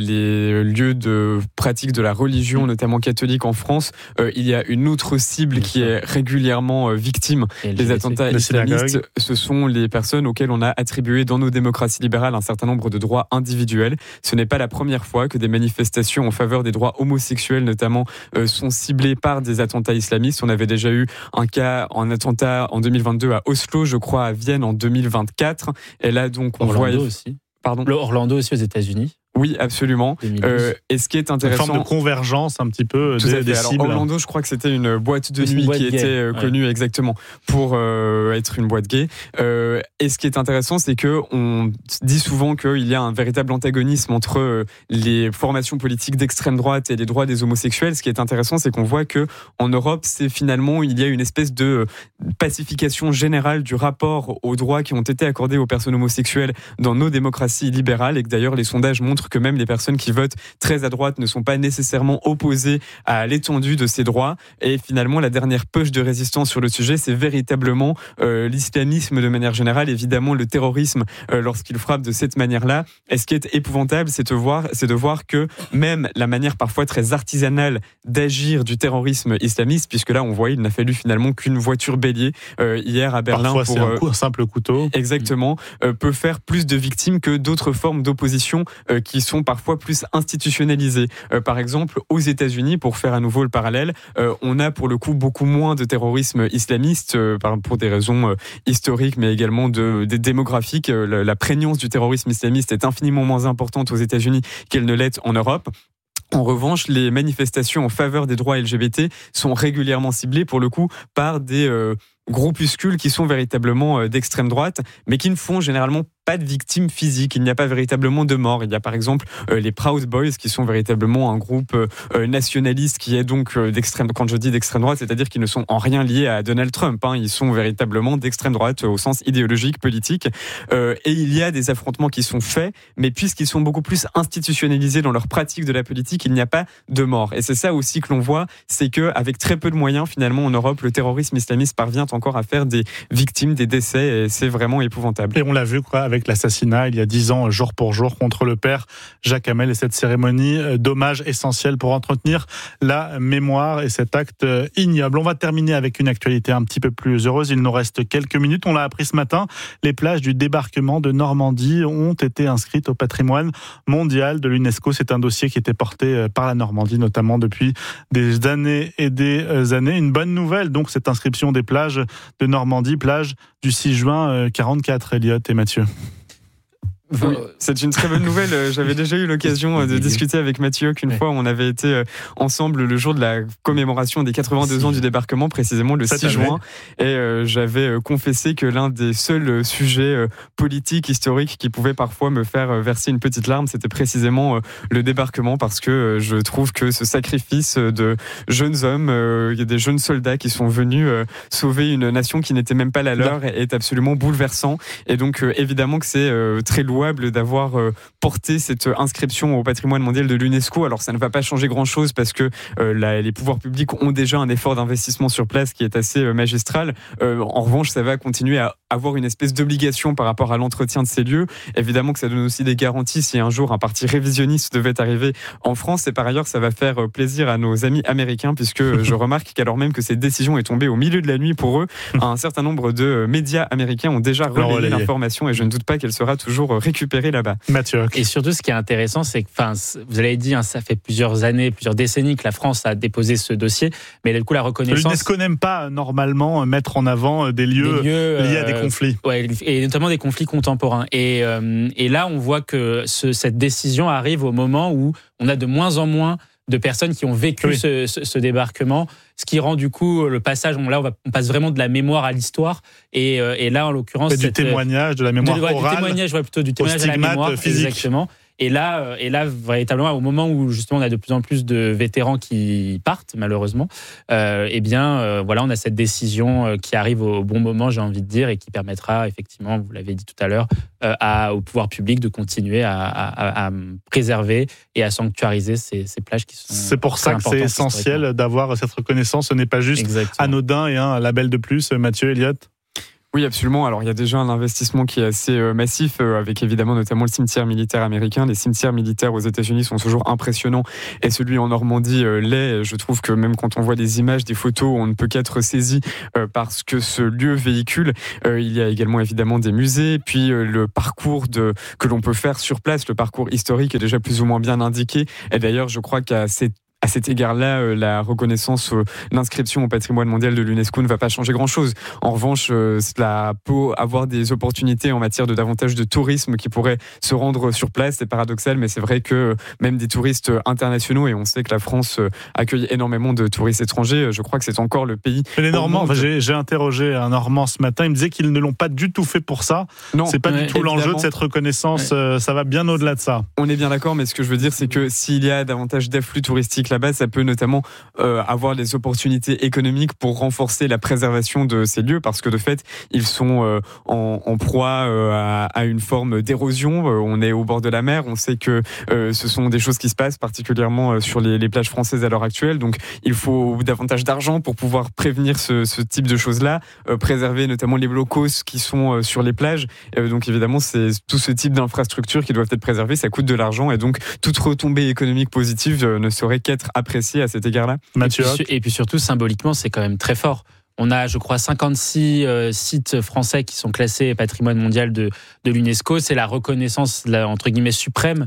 les lieux de pratique de la religion, notamment catholique en France. Il y a une autre cible qui est régulièrement victime des attentats islamistes. Ce sont les personnes auxquelles on a attribué dans nos démocraties libérales un certain nombre de droits individuels. Ce n'est pas la première fois que des manifestations en faveur des droits homosexuels, notamment, sont ciblés par des attentats islamistes. On avait déjà eu un cas en attentat en 2022 à Oslo, je crois à Vienne en 2024. Et là, donc, on voit aussi. Pardon. Orlando aussi aux États-Unis. Oui, absolument. Et ce qui est intéressant, une forme de convergence un petit peu des cibles. Alors, Orlando, je crois que c'était une boîte de nuit qui était connue exactement pour être une boîte gay. Et ce qui est intéressant, c'est que on dit souvent qu'il y a un véritable antagonisme entre les formations politiques d'extrême droite et les droits des homosexuels. Ce qui est intéressant, c'est qu'on voit que en Europe, il y a une espèce de pacification générale du rapport aux droits qui ont été accordés aux personnes homosexuelles dans nos démocraties libérales, et que d'ailleurs les sondages montrent que même les personnes qui votent très à droite ne sont pas nécessairement opposées à l'étendue de ces droits. Et finalement, la dernière poche de résistance sur le sujet, c'est véritablement l'islamisme de manière générale, évidemment le terrorisme lorsqu'il frappe de cette manière-là. Et ce qui est épouvantable, c'est de voir que même la manière parfois très artisanale d'agir du terrorisme islamiste, puisque là on voit, il n'a fallu finalement qu'une voiture bélier hier à Berlin. Parfois c'est un simple couteau. Exactement, peut faire plus de victimes que d'autres formes d'opposition qui sont parfois plus institutionnalisées. Par exemple, aux États-Unis, pour faire à nouveau le parallèle, on a pour le coup beaucoup moins de terrorisme islamiste pour des raisons historiques, mais également démographiques. La prégnance du terrorisme islamiste est infiniment moins importante aux États-Unis qu'elle ne l'est en Europe. En revanche, les manifestations en faveur des droits LGBT sont régulièrement ciblées, pour le coup, par des groupuscules qui sont véritablement d'extrême droite, mais qui ne font généralement pas de victimes physiques. Il n'y a pas véritablement de morts. Il y a par exemple les Proud Boys, qui sont véritablement un groupe nationaliste qui est donc d'extrême. Quand je dis d'extrême droite, c'est-à-dire qu'ils ne sont en rien liés à Donald Trump. Ils sont véritablement d'extrême droite au sens idéologique, politique. Et il y a des affrontements qui sont faits, mais puisqu'ils sont beaucoup plus institutionnalisés dans leur pratique de la politique, il n'y a pas de morts. Et c'est ça aussi que l'on voit, c'est que avec très peu de moyens, finalement, en Europe, le terrorisme islamiste parvient encore à faire des victimes, des décès, et c'est vraiment épouvantable. Et on l'a vu avec l'assassinat il y a 10 ans, jour pour jour, contre le père Jacques Hamel, et cette cérémonie d'hommage essentielle pour entretenir la mémoire et cet acte ignoble. On va terminer avec une actualité un petit peu plus heureuse. Il nous reste quelques minutes. On l'a appris ce matin, les plages du débarquement de Normandie ont été inscrites au patrimoine mondial de l'UNESCO. C'est un dossier qui était porté par la Normandie, notamment depuis des années et des années. Une bonne nouvelle, donc, cette inscription des plages de Normandie, plage du 6 juin 44, Elliot et Mathieu. Oui, c'est une très bonne nouvelle. J'avais déjà eu l'occasion de discuter avec Mathieu qu'une fois on avait été ensemble le jour de la commémoration des 82 ans du débarquement, précisément le 6 juin. Et j'avais confessé que l'un des seuls sujets politiques, historiques qui pouvaient parfois me faire verser une petite larme, c'était précisément le débarquement, parce que je trouve que ce sacrifice de jeunes hommes, des jeunes soldats qui sont venus sauver une nation qui n'était même pas la leur est absolument bouleversant. Et donc évidemment que c'est très lourd d'avoir porté cette inscription au patrimoine mondial de l'UNESCO. Alors ça ne va pas changer grand-chose, parce que les pouvoirs publics ont déjà un effort d'investissement sur place qui est assez magistral. En revanche, ça va continuer à avoir une espèce d'obligation par rapport à l'entretien de ces lieux. Évidemment que ça donne aussi des garanties si un jour un parti révisionniste devait arriver en France. Et par ailleurs, ça va faire plaisir à nos amis américains, puisque je remarque qu'alors même que cette décision est tombée au milieu de la nuit pour eux, un certain nombre de médias américains ont déjà relayé l'information, et je ne doute pas qu'elle sera toujours récupérée là-bas. Mathieu. Et surtout, ce qui est intéressant, c'est que, vous l'avez dit, ça fait plusieurs années, plusieurs décennies que la France a déposé ce dossier, mais du coup, la reconnaissance... L'UNESCO n'aime pas normalement mettre en avant des lieux liés à des conflits. Ouais, et notamment des conflits contemporains. Et là, on voit que cette décision arrive au moment où on a de moins en moins de personnes qui ont vécu ce débarquement, ce qui rend du coup le passage, on passe vraiment de la mémoire à l'histoire, et là en l'occurrence... Du témoignage, de la mémoire orale, du témoignage à la mémoire, physique. Exactement. Et là, véritablement, au moment où justement on a de plus en plus de vétérans qui partent, malheureusement, on a cette décision qui arrive au bon moment, j'ai envie de dire, et qui permettra effectivement, vous l'avez dit tout à l'heure, au pouvoir public de continuer à préserver et à sanctuariser ces plages qui sont... C'est pour ça que c'est essentiel d'avoir cette reconnaissance. Ce n'est pas juste anodin et un label de plus. Mathieu, Elliot ? Oui, absolument. Alors, il y a déjà un investissement qui est assez massif, avec évidemment notamment le cimetière militaire américain. Les cimetières militaires aux États-Unis sont toujours impressionnants, et celui en Normandie l'est. Je trouve que même quand on voit des images, des photos, on ne peut qu'être saisi parce que ce lieu véhicule. Il y a également évidemment des musées, puis le parcours que l'on peut faire sur place, le parcours historique est déjà plus ou moins bien indiqué. Et d'ailleurs, je crois qu'à cet égard-là, la reconnaissance, l'inscription au patrimoine mondial de l'UNESCO ne va pas changer grand-chose. En revanche, cela peut avoir des opportunités en matière de davantage de tourisme qui pourraient se rendre sur place. C'est paradoxal, mais c'est vrai que même des touristes internationaux, et on sait que la France accueille énormément de touristes étrangers, je crois que c'est encore le pays... Les Normands, j'ai interrogé un Normand ce matin, il me disait qu'ils ne l'ont pas du tout fait pour ça. Non, c'est pas du tout l'enjeu de cette reconnaissance, ça va bien au-delà de ça. On est bien d'accord, mais ce que je veux dire, c'est que s'il y a davantage d'afflux touristiques là-bas, ça peut notamment avoir des opportunités économiques pour renforcer la préservation de ces lieux, parce que de fait, ils sont en proie à une forme d'érosion. On est au bord de la mer, on sait que ce sont des choses qui se passent particulièrement sur les plages françaises à l'heure actuelle, donc il faut davantage d'argent pour pouvoir prévenir ce type de choses-là, préserver notamment les blocos qui sont sur les plages. Donc évidemment, c'est tout ce type d'infrastructures qui doivent être préservées, ça coûte de l'argent, et donc toute retombée économique positive ne saurait qu'être appréciée à cet égard-là. Et puis surtout, symboliquement, c'est quand même très fort. On a, je crois, 56 sites français qui sont classés patrimoine mondial de l'UNESCO. C'est la reconnaissance, entre guillemets, suprême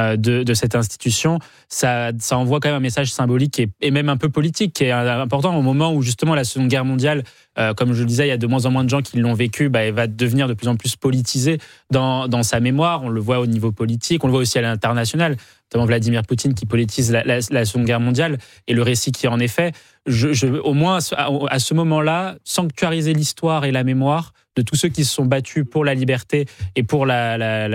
de cette institution. Ça envoie quand même un message symbolique et même un peu politique qui est important au moment où justement la Seconde Guerre mondiale, comme je le disais, il y a de moins en moins de gens qui l'ont vécu, elle va devenir de plus en plus politisée dans sa mémoire. On le voit au niveau politique, on le voit aussi à l'international, notamment Vladimir Poutine qui politise la Seconde Guerre mondiale, et le récit qui en est fait. Au moins à ce moment-là, sanctuariser l'histoire et la mémoire de tous ceux qui se sont battus pour la liberté et pour la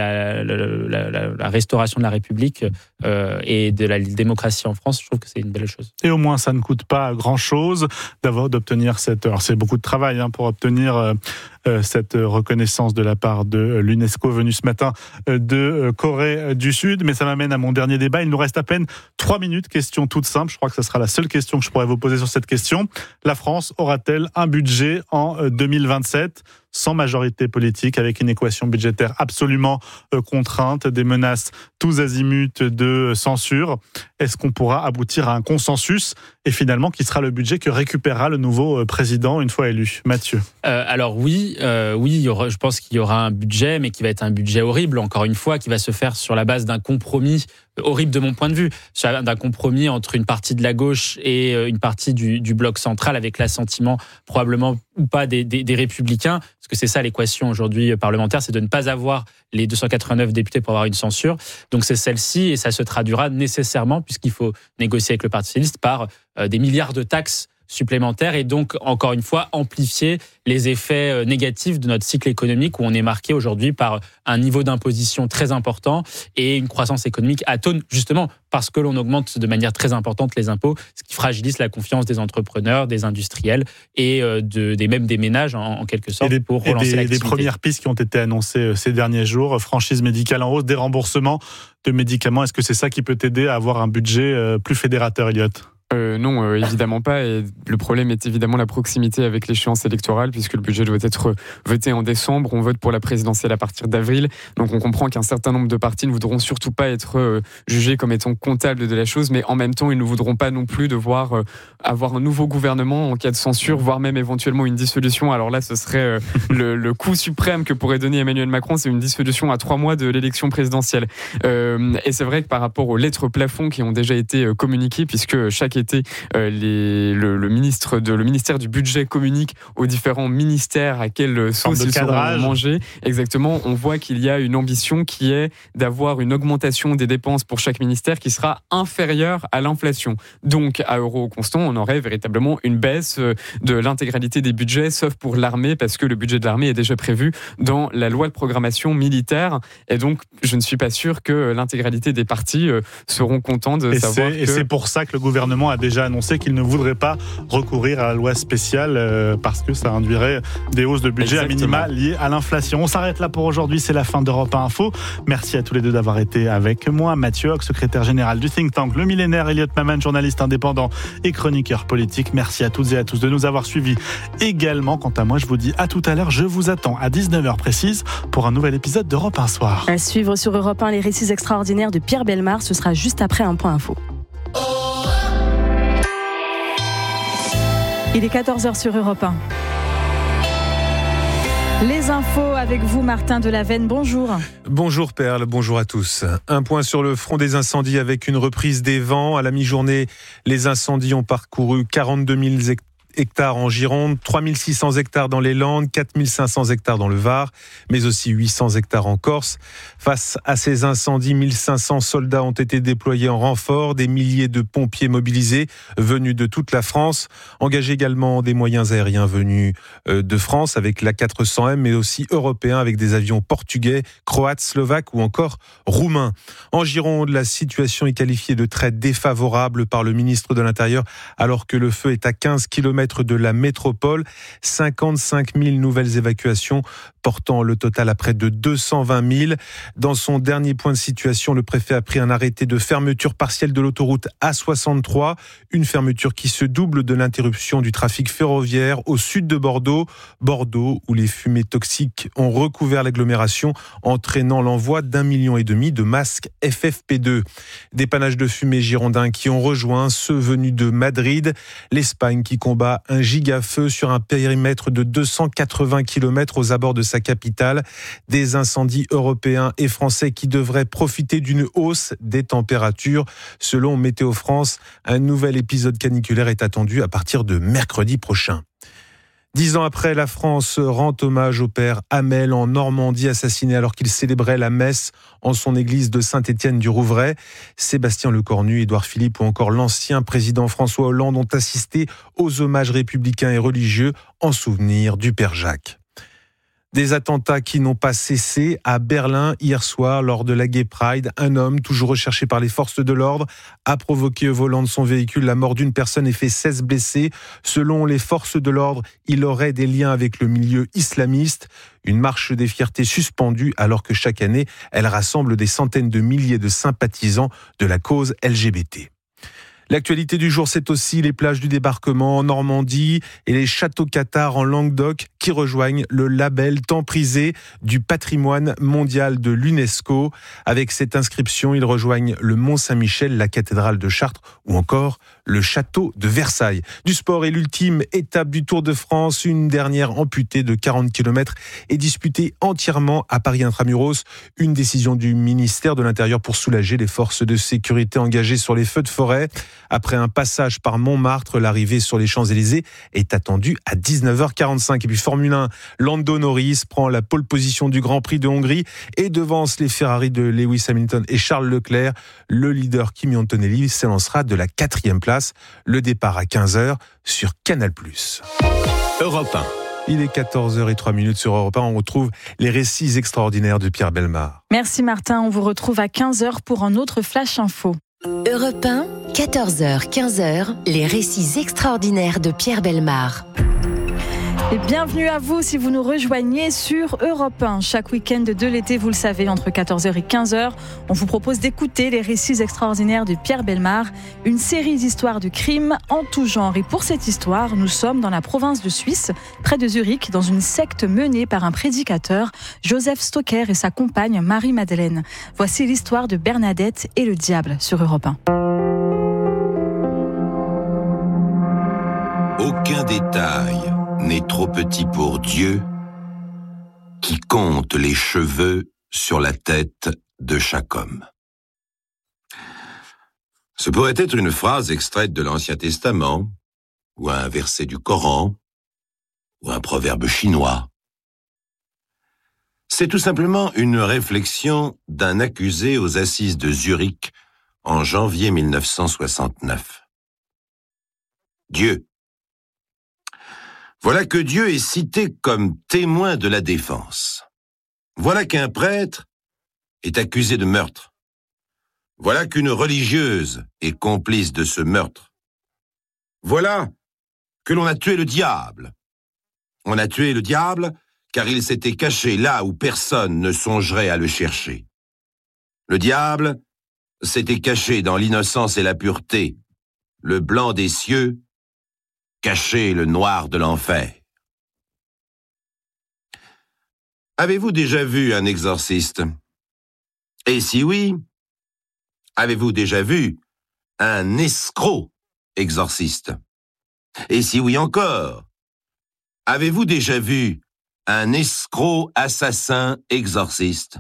restauration de la République et de la démocratie en France, je trouve que c'est une belle chose. Et au moins, ça ne coûte pas grand-chose d'obtenir cette... Alors, c'est beaucoup de travail pour obtenir cette reconnaissance de la part de l'UNESCO venue ce matin de Corée du Sud. Mais ça m'amène à mon dernier débat. Il nous reste à peine 3 minutes. Question toute simple. Je crois que ce sera la seule question que je pourrais vous poser sur cette question. La France aura-t-elle un budget en 2027 sans majorité politique, avec une équation budgétaire absolument contrainte, des menaces tous azimuts de censure? Est-ce qu'on pourra aboutir à un consensus et finalement qui sera le budget que récupérera le nouveau président une fois élu? Mathieu. Alors oui, je pense qu'il y aura un budget, mais qui va être un budget horrible, encore une fois, qui va se faire sur la base d'un compromis horrible de mon point de vue, d'un compromis entre une partie de la gauche et une partie du bloc central, avec l'assentiment probablement ou pas des républicains, parce que c'est ça l'équation aujourd'hui parlementaire, c'est de ne pas avoir les 289 députés pour avoir une censure. Donc c'est celle-ci, et ça se traduira nécessairement, puisqu'il faut négocier avec le Parti socialiste, par des milliards de taxes supplémentaires, et donc, encore une fois, amplifier les effets négatifs de notre cycle économique, où on est marqué aujourd'hui par un niveau d'imposition très important et une croissance économique atone, justement parce que l'on augmente de manière très importante les impôts, ce qui fragilise la confiance des entrepreneurs, des industriels et même des ménages en quelque sorte, pour relancer l'activité. Des premières pistes qui ont été annoncées ces derniers jours, franchise médicale en hausse, des remboursements de médicaments, est-ce que c'est ça qui peut t'aider à avoir un budget plus fédérateur, Elliot ? Non, évidemment pas. Et le problème est évidemment la proximité avec l'échéance électorale, puisque le budget doit être voté en décembre. On vote pour la présidentielle à partir d'avril. Donc on comprend qu'un certain nombre de partis ne voudront surtout pas être jugés comme étant comptables de la chose, mais en même temps, ils ne voudront pas non plus devoir avoir un nouveau gouvernement en cas de censure, voire même éventuellement une dissolution. Alors là, ce serait le coup suprême que pourrait donner Emmanuel Macron, c'est une dissolution à 3 mois de l'élection présidentielle. Et c'est vrai que par rapport aux lettres plafond qui ont déjà été communiquées, puisque chaque été, le ministère du budget communique aux différents ministères à quelle sauce ils seront mangés. Exactement, on voit qu'il y a une ambition qui est d'avoir une augmentation des dépenses pour chaque ministère qui sera inférieure à l'inflation. Donc, à euro constant, on aurait véritablement une baisse de l'intégralité des budgets, sauf pour l'armée, parce que le budget de l'armée est déjà prévu dans la loi de programmation militaire. Et donc, je ne suis pas sûr que l'intégralité des partis seront contents de savoir que... Et c'est pour ça que le gouvernement a déjà annoncé qu'il ne voudrait pas recourir à la loi spéciale parce que ça induirait des hausses de budget à minima liées à l'inflation. On s'arrête là pour aujourd'hui, c'est la fin d'Europe 1 Info. Merci à tous les deux d'avoir été avec moi. Mathieu Hoc, secrétaire général du think tank Le Millénaire, Elliot Maman, journaliste indépendant et chroniqueur politique. Merci à toutes et à tous de nous avoir suivis également. Quant à moi, je vous dis à tout à l'heure. Je vous attends à 19h précise pour un nouvel épisode d'Europe 1 Soir. À suivre sur Europe 1 les récits extraordinaires de Pierre Bellemare. Ce sera juste après un point info. Il est 14h sur Europe 1. Les infos avec vous, Martin Delavenne, bonjour. Bonjour Perle, bonjour à tous. Un point sur le front des incendies avec une reprise des vents. À la mi-journée, les incendies ont parcouru 42 000 hectares en Gironde, 3600 hectares dans les Landes, 4500 hectares dans le Var, mais aussi 800 hectares en Corse. Face à ces incendies, 1500 soldats ont été déployés en renfort, des milliers de pompiers mobilisés venus de toute la France, engagés également des moyens aériens venus de France avec la 400M, mais aussi européens avec des avions portugais, croates, slovaques ou encore roumains. En Gironde, la situation est qualifiée de très défavorable par le ministre de l'Intérieur, alors que le feu est à 15 km de la métropole. 55 000 nouvelles évacuations, portant le total à près de 220 000. Dans son dernier point de situation, le préfet a pris un arrêté de fermeture partielle de l'autoroute A63, une fermeture qui se double de l'interruption du trafic ferroviaire au sud de Bordeaux. Bordeaux, où les fumées toxiques ont recouvert l'agglomération, entraînant l'envoi d'1,5 million de masques FFP2. Dépannage de fumée girondins qui ont rejoint ceux venus de Madrid. L'Espagne qui combat un giga-feu sur un périmètre de 280 km aux abords de sa capitale. Des incendies européens et français qui devraient profiter d'une hausse des températures. Selon Météo France, un nouvel épisode caniculaire est attendu à partir de mercredi prochain. 10 ans après, la France rend hommage au père Hamel en Normandie, assassiné alors qu'il célébrait la messe en son église de Saint-Étienne-du-Rouvray. Sébastien Lecornu, Édouard Philippe ou encore l'ancien président François Hollande ont assisté aux hommages républicains et religieux en souvenir du père Jacques. Des attentats qui n'ont pas cessé à Berlin hier soir lors de la Gay Pride. Un homme, toujours recherché par les forces de l'ordre, a provoqué au volant de son véhicule la mort d'une personne et fait 16 blessés. Selon les forces de l'ordre, il aurait des liens avec le milieu islamiste. Une marche des fiertés suspendue alors que chaque année, elle rassemble des centaines de milliers de sympathisants de la cause LGBT. L'actualité du jour, c'est aussi les plages du débarquement en Normandie et les châteaux cathares en Languedoc qui rejoignent le label tant prisé du patrimoine mondial de l'UNESCO. Avec cette inscription, ils rejoignent le Mont-Saint-Michel, la cathédrale de Chartres ou encore le château de Versailles. Du sport et l'ultime étape du Tour de France, une dernière amputée de 40 km et disputée entièrement à Paris Intramuros. Une décision du ministère de l'Intérieur pour soulager les forces de sécurité engagées sur les feux de forêt. Après un passage par Montmartre, l'arrivée sur les Champs-Élysées est attendue à 19h45. Et puis Formule 1, Lando Norris prend la pole position du Grand Prix de Hongrie et devance les Ferrari de Lewis Hamilton et Charles Leclerc. Le leader Kimi Antonelli s'élancera de la 4e place. Le départ à 15h sur Canal+. Europe 1. Il est 14h03 sur Europe 1. On retrouve les récits extraordinaires de Pierre Bellemare. Merci Martin. On vous retrouve à 15h pour un autre Flash Info. Europe 1, 14h, 15h, les récits extraordinaires de Pierre Bellemare. Et bienvenue à vous si vous nous rejoignez sur Europe 1. Chaque week-end de l'été, vous le savez, entre 14h et 15h, on vous propose d'écouter les récits extraordinaires de Pierre Bellemare, une série d'histoires de crimes en tout genre. Et pour cette histoire, nous sommes dans la province de Suisse, près de Zurich, dans une secte menée par un prédicateur, Joseph Stocker et sa compagne Marie-Madeleine. Voici l'histoire de Bernadette et le diable sur Europe 1. Aucun détail n'est trop petit pour Dieu, qui compte les cheveux sur la tête de chaque homme. Ce pourrait être une phrase extraite de l'Ancien Testament, ou un verset du Coran, ou un proverbe chinois. C'est tout simplement une réflexion d'un accusé aux assises de Zurich en janvier 1969. Dieu. Voilà que Dieu est cité comme témoin de la défense. Voilà qu'un prêtre est accusé de meurtre. Voilà qu'une religieuse est complice de ce meurtre. Voilà que l'on a tué le diable. On a tué le diable car il s'était caché là où personne ne songerait à le chercher. Le diable s'était caché dans l'innocence et la pureté, le blanc des cieux, caché le noir de l'enfer. Avez-vous déjà vu un exorciste? Et si oui, avez-vous déjà vu un escroc exorciste? Et si oui encore, avez-vous déjà vu un escroc assassin exorciste?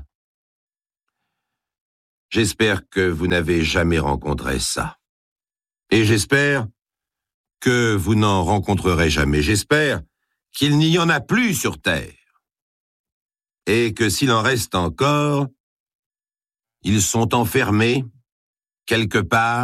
J'espère que vous n'avez jamais rencontré ça. Et j'espère que vous n'en rencontrerez jamais. J'espère qu'il n'y en a plus sur Terre. Et que s'il en reste encore, ils sont enfermés quelque part